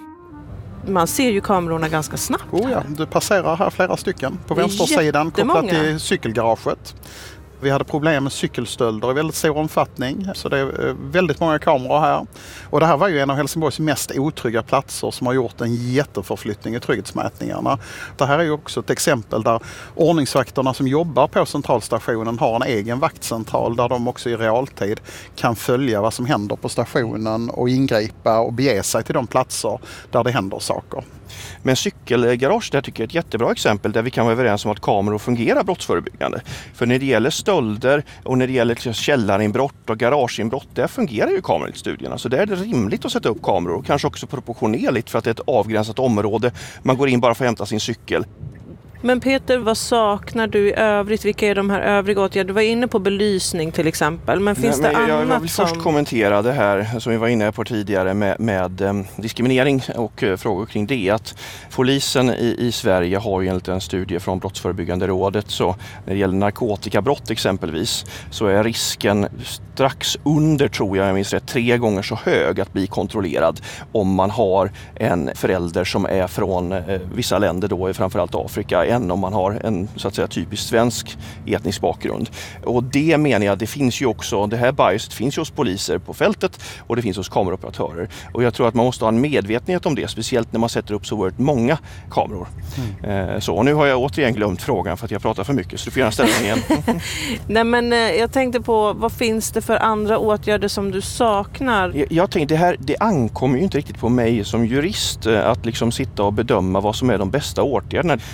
Man ser ju kamerorna ganska snabbt. Oh ja, du passerar här flera stycken på Det är vänstersidan kopplat jättemånga. till cykelgaraget. Vi hade problem med cykelstölder i väldigt stor omfattning, så det är väldigt många kameror här. Och det här var ju en av Helsingborgs mest otrygga platser som har gjort en jätteförflyttning i trygghetsmätningarna. Det här är ju också ett exempel där ordningsvakterna som jobbar på centralstationen har en egen vaktcentral där de också i realtid kan följa vad som händer på stationen och ingripa och bege sig till de platser där det händer saker. Men cykelgarage, där tycker jag är ett jättebra exempel där vi kan vara överens om att kameror fungerar brottsförebyggande. För när det gäller stölder och när det gäller källarinbrott och garageinbrott, där fungerar ju kameror i studierna. Så där är det rimligt att sätta upp kameror och kanske också proportionerligt för att det är ett avgränsat område. Man går in bara för att hämta sin cykel. Men Peter, vad saknar du i övrigt? Vilka är de här övriga åtgärder? Du var inne på belysning till exempel, men finns Nej, det men jag, annat jag vill som... först kommentera det här som vi var inne på tidigare med, med eh, diskriminering och eh, frågor kring det. Att polisen i, i Sverige har ju enligt en studie från Brottsförebyggande rådet, så när det gäller narkotikabrott exempelvis, så är risken strax under, tror jag, jag minns rätt, tre gånger så hög att bli kontrollerad om man har en förälder som är från eh, vissa länder, då framförallt Afrika, än om man har en så att säga typisk svensk etnisk bakgrund. Och det menar jag, det finns ju också, det här biaset finns ju hos poliser på fältet och det finns hos kameraoperatörer. Och jag tror att man måste ha en medvetenhet om det, speciellt när man sätter upp så oerhört många kameror. Mm. Eh, så, och nu har jag återigen glömt frågan för att jag pratar för mycket, så du får gärna ställa den igen. Nej, men eh, jag tänkte på, vad finns det för andra åtgärder som du saknar? Jag, jag tänkte, det här, det ankommer ju inte riktigt på mig som jurist eh, att liksom sitta och bedöma vad som är de bästa åtgärderna. Vi som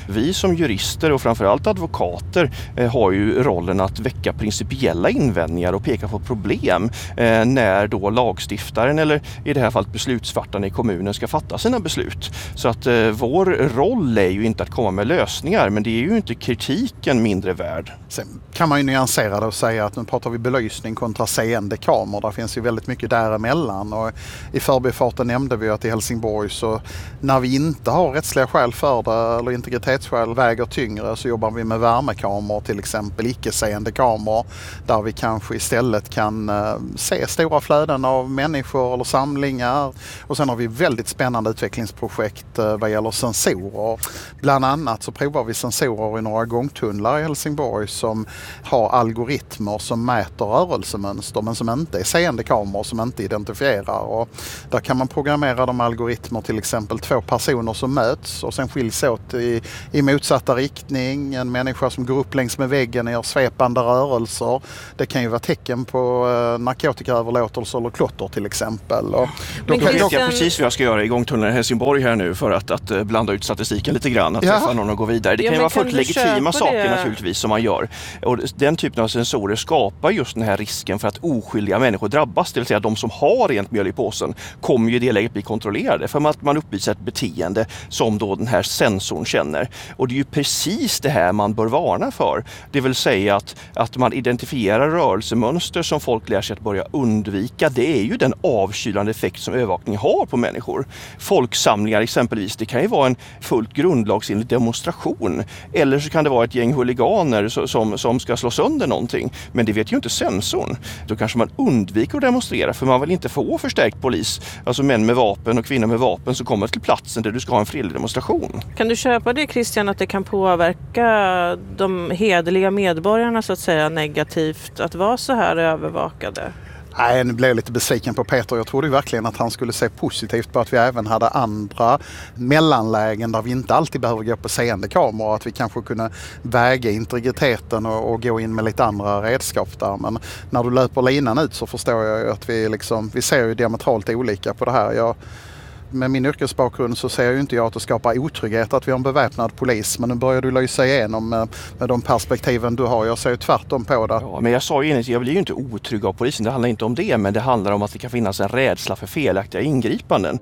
som jurister och framförallt advokater eh, har ju rollen att väcka principiella invändningar och peka på problem eh, när då lagstiftaren eller i det här fallet beslutsfattarna i kommunen ska fatta sina beslut. Så att eh, vår roll är ju inte att komma med lösningar, men det är ju inte kritiken mindre värd. Sen kan man ju nyansera det och säga att nu pratar vi belysning kontra seende kameror. Där finns ju väldigt mycket däremellan, och i förbifarten nämnde vi att i Helsingborg så när vi inte har rättsliga skäl för det eller integritetsskäl väger tyngre så jobbar vi med värmekameror, till exempel icke-seende kameror, där vi kanske istället kan uh, se stora flöden av människor eller samlingar. Och sen har vi väldigt spännande utvecklingsprojekt uh, vad gäller sensorer. Bland annat så provar vi sensorer i några gångtunnlar i Helsingborg som har algoritmer som mäter rörelsemönster men som inte är seende kameror, som inte identifierar. Och där kan man programmera de algoritmer, till exempel två personer som möts och sen skiljs åt i, i motsatta riktning. En människa som går upp längs med väggen och gör svepande rörelser. Det kan ju vara tecken på eh, narkotikaöverlåtelse eller klotter till exempel. Och då kan jag Christian... precis vad jag ska göra i gångtunneln i Helsingborg här nu för att, att blanda ut statistiken lite grann, att träffa någon och gå vidare. Det kan ja, ju vara fullt legitima saker det? naturligtvis som man gör. Och den typen av sensorer skapar just den här risken för att oskyldiga människor drabbas, det vill säga de som har rent mjöl i påsen kommer ju i det läget bli kontrollerade för att man uppvisar ett beteende som då den här sensorn känner. Och det är ju precis det här man bör varna för. Det vill säga att, att man identifierar rörelsemönster som folk lär sig att börja undvika. Det är ju den avkylande effekt som övervakning har på människor. Folksamlingar exempelvis, det kan ju vara en fullt grundlagsenlig demonstration. Eller så kan det vara ett gäng huliganer som, som ska slå sönder någonting. Men det vet ju inte sensorn. Då kanske man undviker att demonstrera för man vill inte få förstärkt polis. Alltså män med vapen och kvinnor med vapen som kommer till platsen där du ska ha en fredlig demonstration. Kan du köpa det, Christian, att det kan påverka de hederliga medborgarna så att säga negativt att vara så här övervakade? Nej, nu blev jag lite besviken på Peter. Jag trodde verkligen att han skulle se positivt på att vi även hade andra mellanlägen där vi inte alltid behöver gå på seende kameror. Att vi kanske kunde väga integriteten och, och gå in med lite andra redskap där. Men när du löper linan ut så förstår jag ju att vi, liksom, vi ser ju diametralt olika på det här. Jag, med min yrkesbakgrund så ser ju inte jag att det skapar otrygghet att vi har en beväpnad polis. Men nu börjar du lysa igenom med, med de perspektiven du har. Jag ser ju tvärtom på det. Ja, men jag sa ju inget, jag blir ju inte otrygg av polisen. Det handlar inte om det, men det handlar om att det kan finnas en rädsla för felaktiga ingripanden.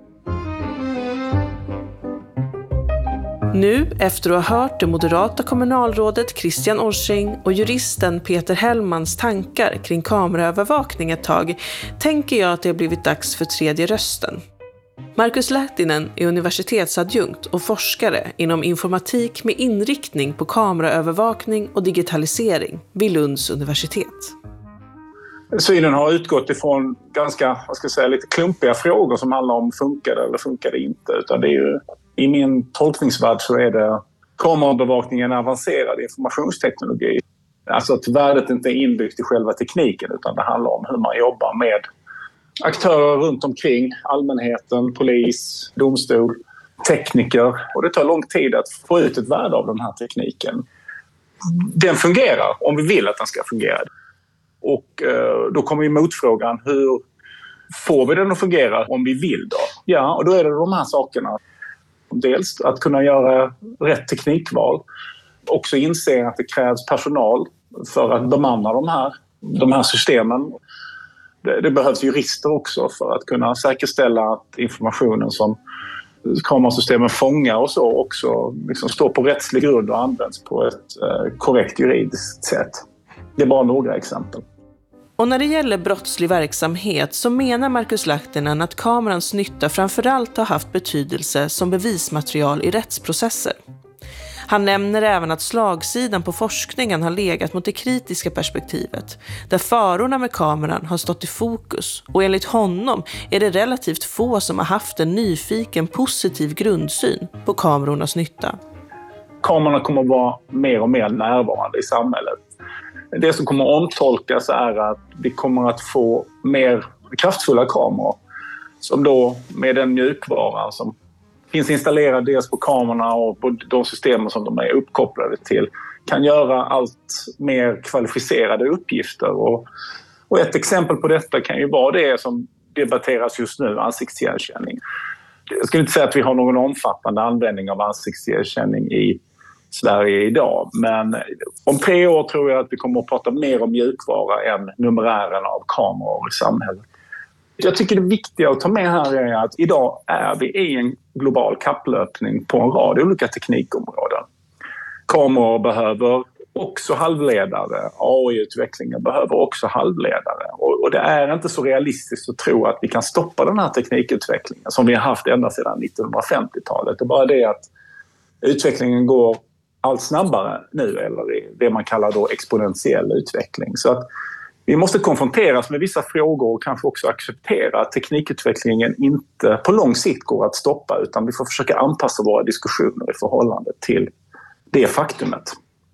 Nu, efter att ha hört det moderata kommunalrådet Christian Orsing och juristen Peter Hellmans tankar kring kameraövervakning ett tag, tänker jag att det har blivit dags för tredje rösten. Markus Lahtinen är universitetsadjunkt och forskare inom informatik med inriktning på kameraövervakning och digitalisering vid Lunds universitet. Sweden har utgått ifrån ganska, vad ska jag säga, lite klumpiga frågor som handlar om funkar det eller funkar det inte. Utan det är ju, i min tolkningsvärld så är det kameraövervakningen avancerad informationsteknologi. Alltså att värdet inte är inbyggt i själva tekniken utan det handlar om hur man jobbar med aktörer runt omkring, allmänheten, polis, domstol, tekniker. Och det tar lång tid att få ut ett värde av den här tekniken. Den fungerar om vi vill att den ska fungera. Och eh, då kommer ju motfrågan, hur får vi den att fungera om vi vill då? Ja, och då är det de här sakerna. Dels att kunna göra rätt teknikval. Också inse att det krävs personal för att bemanna de här, de här systemen. Det, det behövs jurister också för att kunna säkerställa att informationen som kamerasystemen fångar och så också liksom står på rättslig grund och används på ett eh, korrekt juridiskt sätt. Det är bara några exempel. Och när det gäller brottslig verksamhet så menar Markus Lahtinen att kamerans nytta framförallt har haft betydelse som bevismaterial i rättsprocesser. Han nämner även att slagsidan på forskningen har legat mot det kritiska perspektivet, där farorna med kameran har stått i fokus, och enligt honom är det relativt få som har haft en nyfiken positiv grundsyn på kamerornas nytta. Kamerorna kommer att vara mer och mer närvarande i samhället. Det som kommer att omtolkas är att vi kommer att få mer kraftfulla kameror som då med den mjukvaran som finns installerad dels på kamerorna och på de systemen som de är uppkopplade till kan göra allt mer kvalificerade uppgifter. Och, och ett exempel på detta kan ju vara det som debatteras just nu, ansiktsigenkänning. Jag skulle inte säga att vi har någon omfattande användning av ansiktsigenkänning i Sverige idag. Men om tre år tror jag att vi kommer att prata mer om mjukvara än numerären av kameror i samhället. Jag tycker det viktiga att ta med här är att idag är vi i en global kapplöpning på en rad olika teknikområden. Kameror behöver också halvledare, A I-utvecklingen behöver också halvledare. Och, och det är inte så realistiskt att tro att vi kan stoppa den här teknikutvecklingen som vi har haft ända sedan nittonhundrafemtiotalet. Det är bara det att utvecklingen går allt snabbare nu, eller i det man kallar då exponentiell utveckling. Så att vi måste konfronteras med vissa frågor och kanske också acceptera att teknikutvecklingen inte på lång sikt går att stoppa, utan vi får försöka anpassa våra diskussioner i förhållande till det faktumet.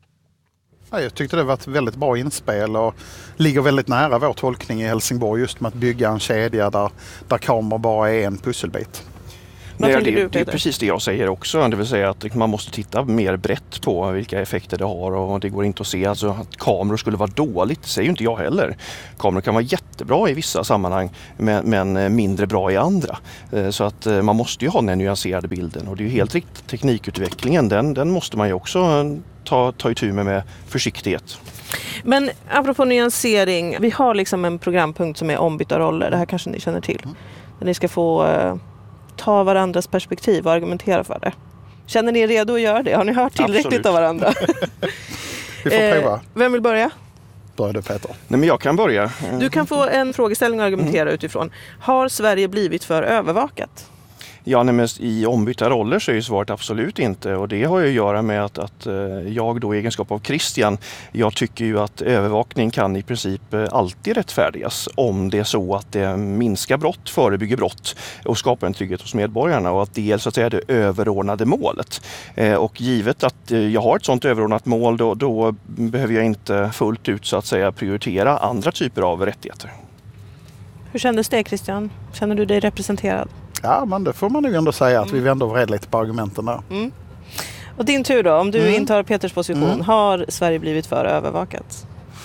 Jag tyckte det var ett väldigt bra inspel och ligger väldigt nära vår tolkning i Helsingborg just med att bygga en kedja där, där kameror bara är en pusselbit. Nej, det, det är precis det jag säger också, det vill säga att man måste titta mer brett på vilka effekter det har och det går inte att se alltså, att kameror skulle vara dåligt, det säger ju inte jag heller. Kameror kan vara jättebra i vissa sammanhang men, men mindre bra i andra. Så att man måste ju ha den nyanserade bilden och det är ju helt riktigt, teknikutvecklingen den, den måste man ju också ta, ta itu med med försiktighet. Men apropå nyansering, vi har liksom en programpunkt som är ombytta roller, det här kanske ni känner till. Där ni ska få uh, ta varandras perspektiv och argumentera för det. Känner ni er redo att göra det? Har ni hört tillräckligt Absolut. Av varandra? Vi får prova. Eh, vem vill börja? Börjar du, Peter? Nej, men jag kan börja. Du kan få en frågeställning att argumentera mm. utifrån. Har Sverige blivit för övervakat? Ja, nej, men i ombytta roller så är ju svaret absolut inte och det har ju att göra med att, att jag då i egenskap av Christian, jag tycker ju att övervakning kan i princip alltid rättfärdigas om det är så att det minskar brott, förebygger brott och skapar en trygghet hos medborgarna och att det är så att säga det överordnade målet. Och givet att jag har ett sådant överordnat mål då, då behöver jag inte fullt ut så att säga prioritera andra typer av rättigheter. Hur kändes det, Christian? Känner du dig representerad? Ja, men det får man nog ändå säga att mm. vi vänder vred lite på argumenten där. Mm. Och din tur då, om du mm. intar Peters position, mm. har Sverige blivit för övervakat?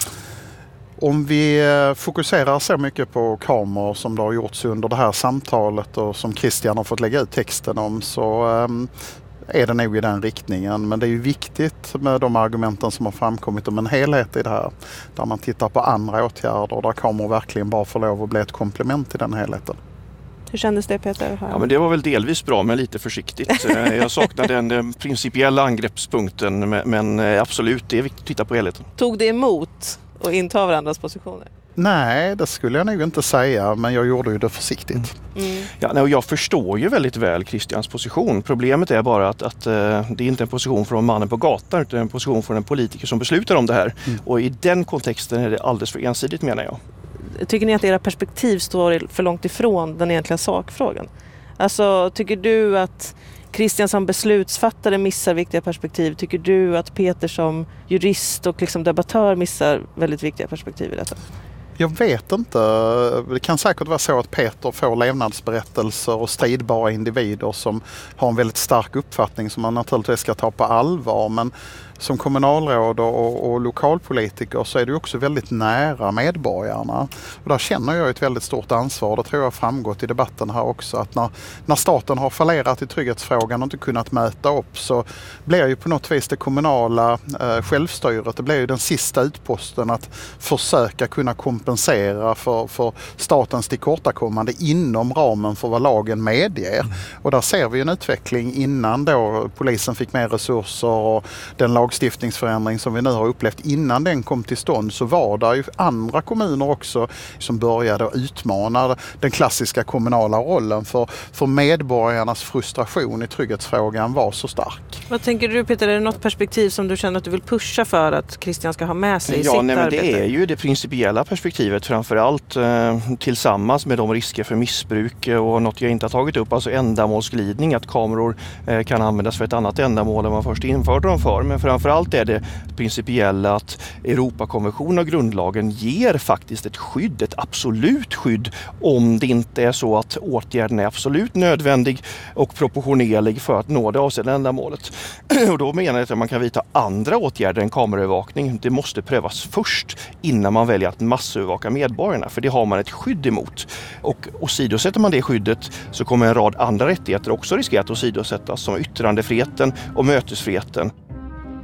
Om vi fokuserar så mycket på kameror som det har gjorts under det här samtalet och som Christian har fått lägga ut texten om så um, är det nog i den riktningen. Men det är ju viktigt med de argumenten som har framkommit om en helhet i det här. Där man tittar på andra åtgärder där kameror verkligen bara får lov att bli ett komplement i den helheten. Hur kändes det, Peter? Ja, men det var väl delvis bra men lite försiktigt. Jag saknade den principiella angreppspunkten men absolut, det är viktigt att titta på helheten. Tog det emot att inta varandras positioner? Nej, det skulle jag nog inte säga, men jag gjorde ju det försiktigt. Mm. Ja, och jag förstår ju väldigt väl Christians position. Problemet är bara att, att uh, det är inte en position från mannen på gatan utan en position från en politiker som beslutar om det här. Mm. Och i den kontexten är det alldeles för ensidigt, menar jag. Tycker ni att era perspektiv står för långt ifrån den egentliga sakfrågan? Alltså, tycker du att Christian som beslutsfattare missar viktiga perspektiv? Tycker du att Peter som jurist och liksom debattör missar väldigt viktiga perspektiv i detta? Jag vet inte. Det kan säkert vara så att Peter får levnadsberättelser och stridbara individer som har en väldigt stark uppfattning som man naturligtvis ska ta på allvar. Men som kommunalråd och, och lokalpolitiker så är du också väldigt nära medborgarna. Och där känner jag ett väldigt stort ansvar. Det tror jag har framgått i debatten här också. Att när, när staten har fallerat i trygghetsfrågan och inte kunnat möta upp så blir ju på något vis det kommunala eh, självstyret. Det blir ju den sista utposten att försöka kunna kompensera för, för statens tillkortakommande inom ramen för vad lagen medger. Mm. Och där ser vi en utveckling innan då polisen fick mer resurser och den lagstiftningsförändring som vi nu har upplevt innan den kom till stånd så var det ju andra kommuner också som började utmana den klassiska kommunala rollen för, för medborgarnas frustration i trygghetsfrågan var så stark. Vad tänker du, Peter? Är det något perspektiv som du känner att du vill pusha för att Christian ska ha med sig i ja, sitt nej, men arbete? Det är ju det principiella perspektivet framförallt eh, tillsammans med de risker för missbruk och något jag inte har tagit upp, alltså ändamålsglidning, att kameror eh, kan användas för ett annat ändamål än man först införde dem för. Men framförallt är det principiella att Europakonventionen och grundlagen ger faktiskt ett skydd, ett absolut skydd om det inte är så att åtgärden är absolut nödvändig och proportionerlig för att nå det avsedda ändamålet. Och då menar jag att man kan vidta andra åtgärder än kameraövervakning. Det måste prövas först innan man väljer att massövervaka medborgarna, för det har man ett skydd emot. Och åsidosätter man det skyddet så kommer en rad andra rättigheter också riskera att åsidosättas, som yttrandefriheten och mötesfriheten.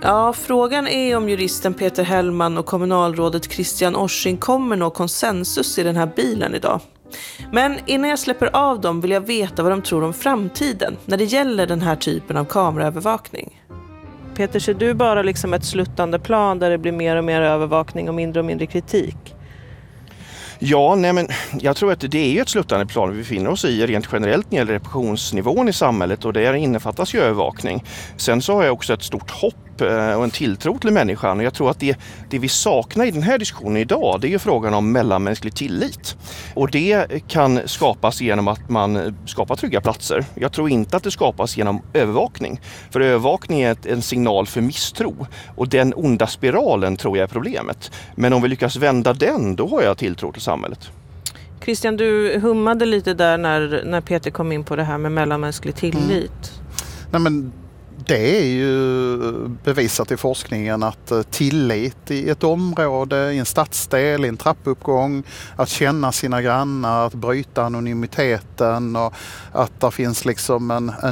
Ja, frågan är om juristen Peter Hellman och kommunalrådet Christian Orsing kommer nå konsensus i den här bilen idag. Men innan jag släpper av dem vill jag veta vad de tror om framtiden när det gäller den här typen av kameraövervakning. Peter, ser du bara liksom ett sluttande plan där det blir mer och mer övervakning och mindre och mindre kritik? Ja, nej men jag tror att det är ju ett sluttande plan vi befinner oss i rent generellt när det gäller repressionsnivån i samhället, och där innefattas ju övervakning. Sen så har jag också ett stort hopp och en tilltro till människan, och jag tror att det, det vi saknar i den här diskussionen idag, det är ju frågan om mellanmänsklig tillit. Och det kan skapas genom att man skapar trygga platser. Jag tror inte att det skapas genom övervakning. För övervakning är ett, en signal för misstro, och den onda spiralen tror jag är problemet. Men om vi lyckas vända den, då har jag tilltro till samhället. Christian, du hummade lite där när, när Peter kom in på det här med mellanmänsklig tillit. Mm. Nej, men det är ju bevisat i forskningen att tillit i ett område, i en stadsdel, i en trappuppgång, att känna sina grannar, att bryta anonymiteten och att det finns liksom en, en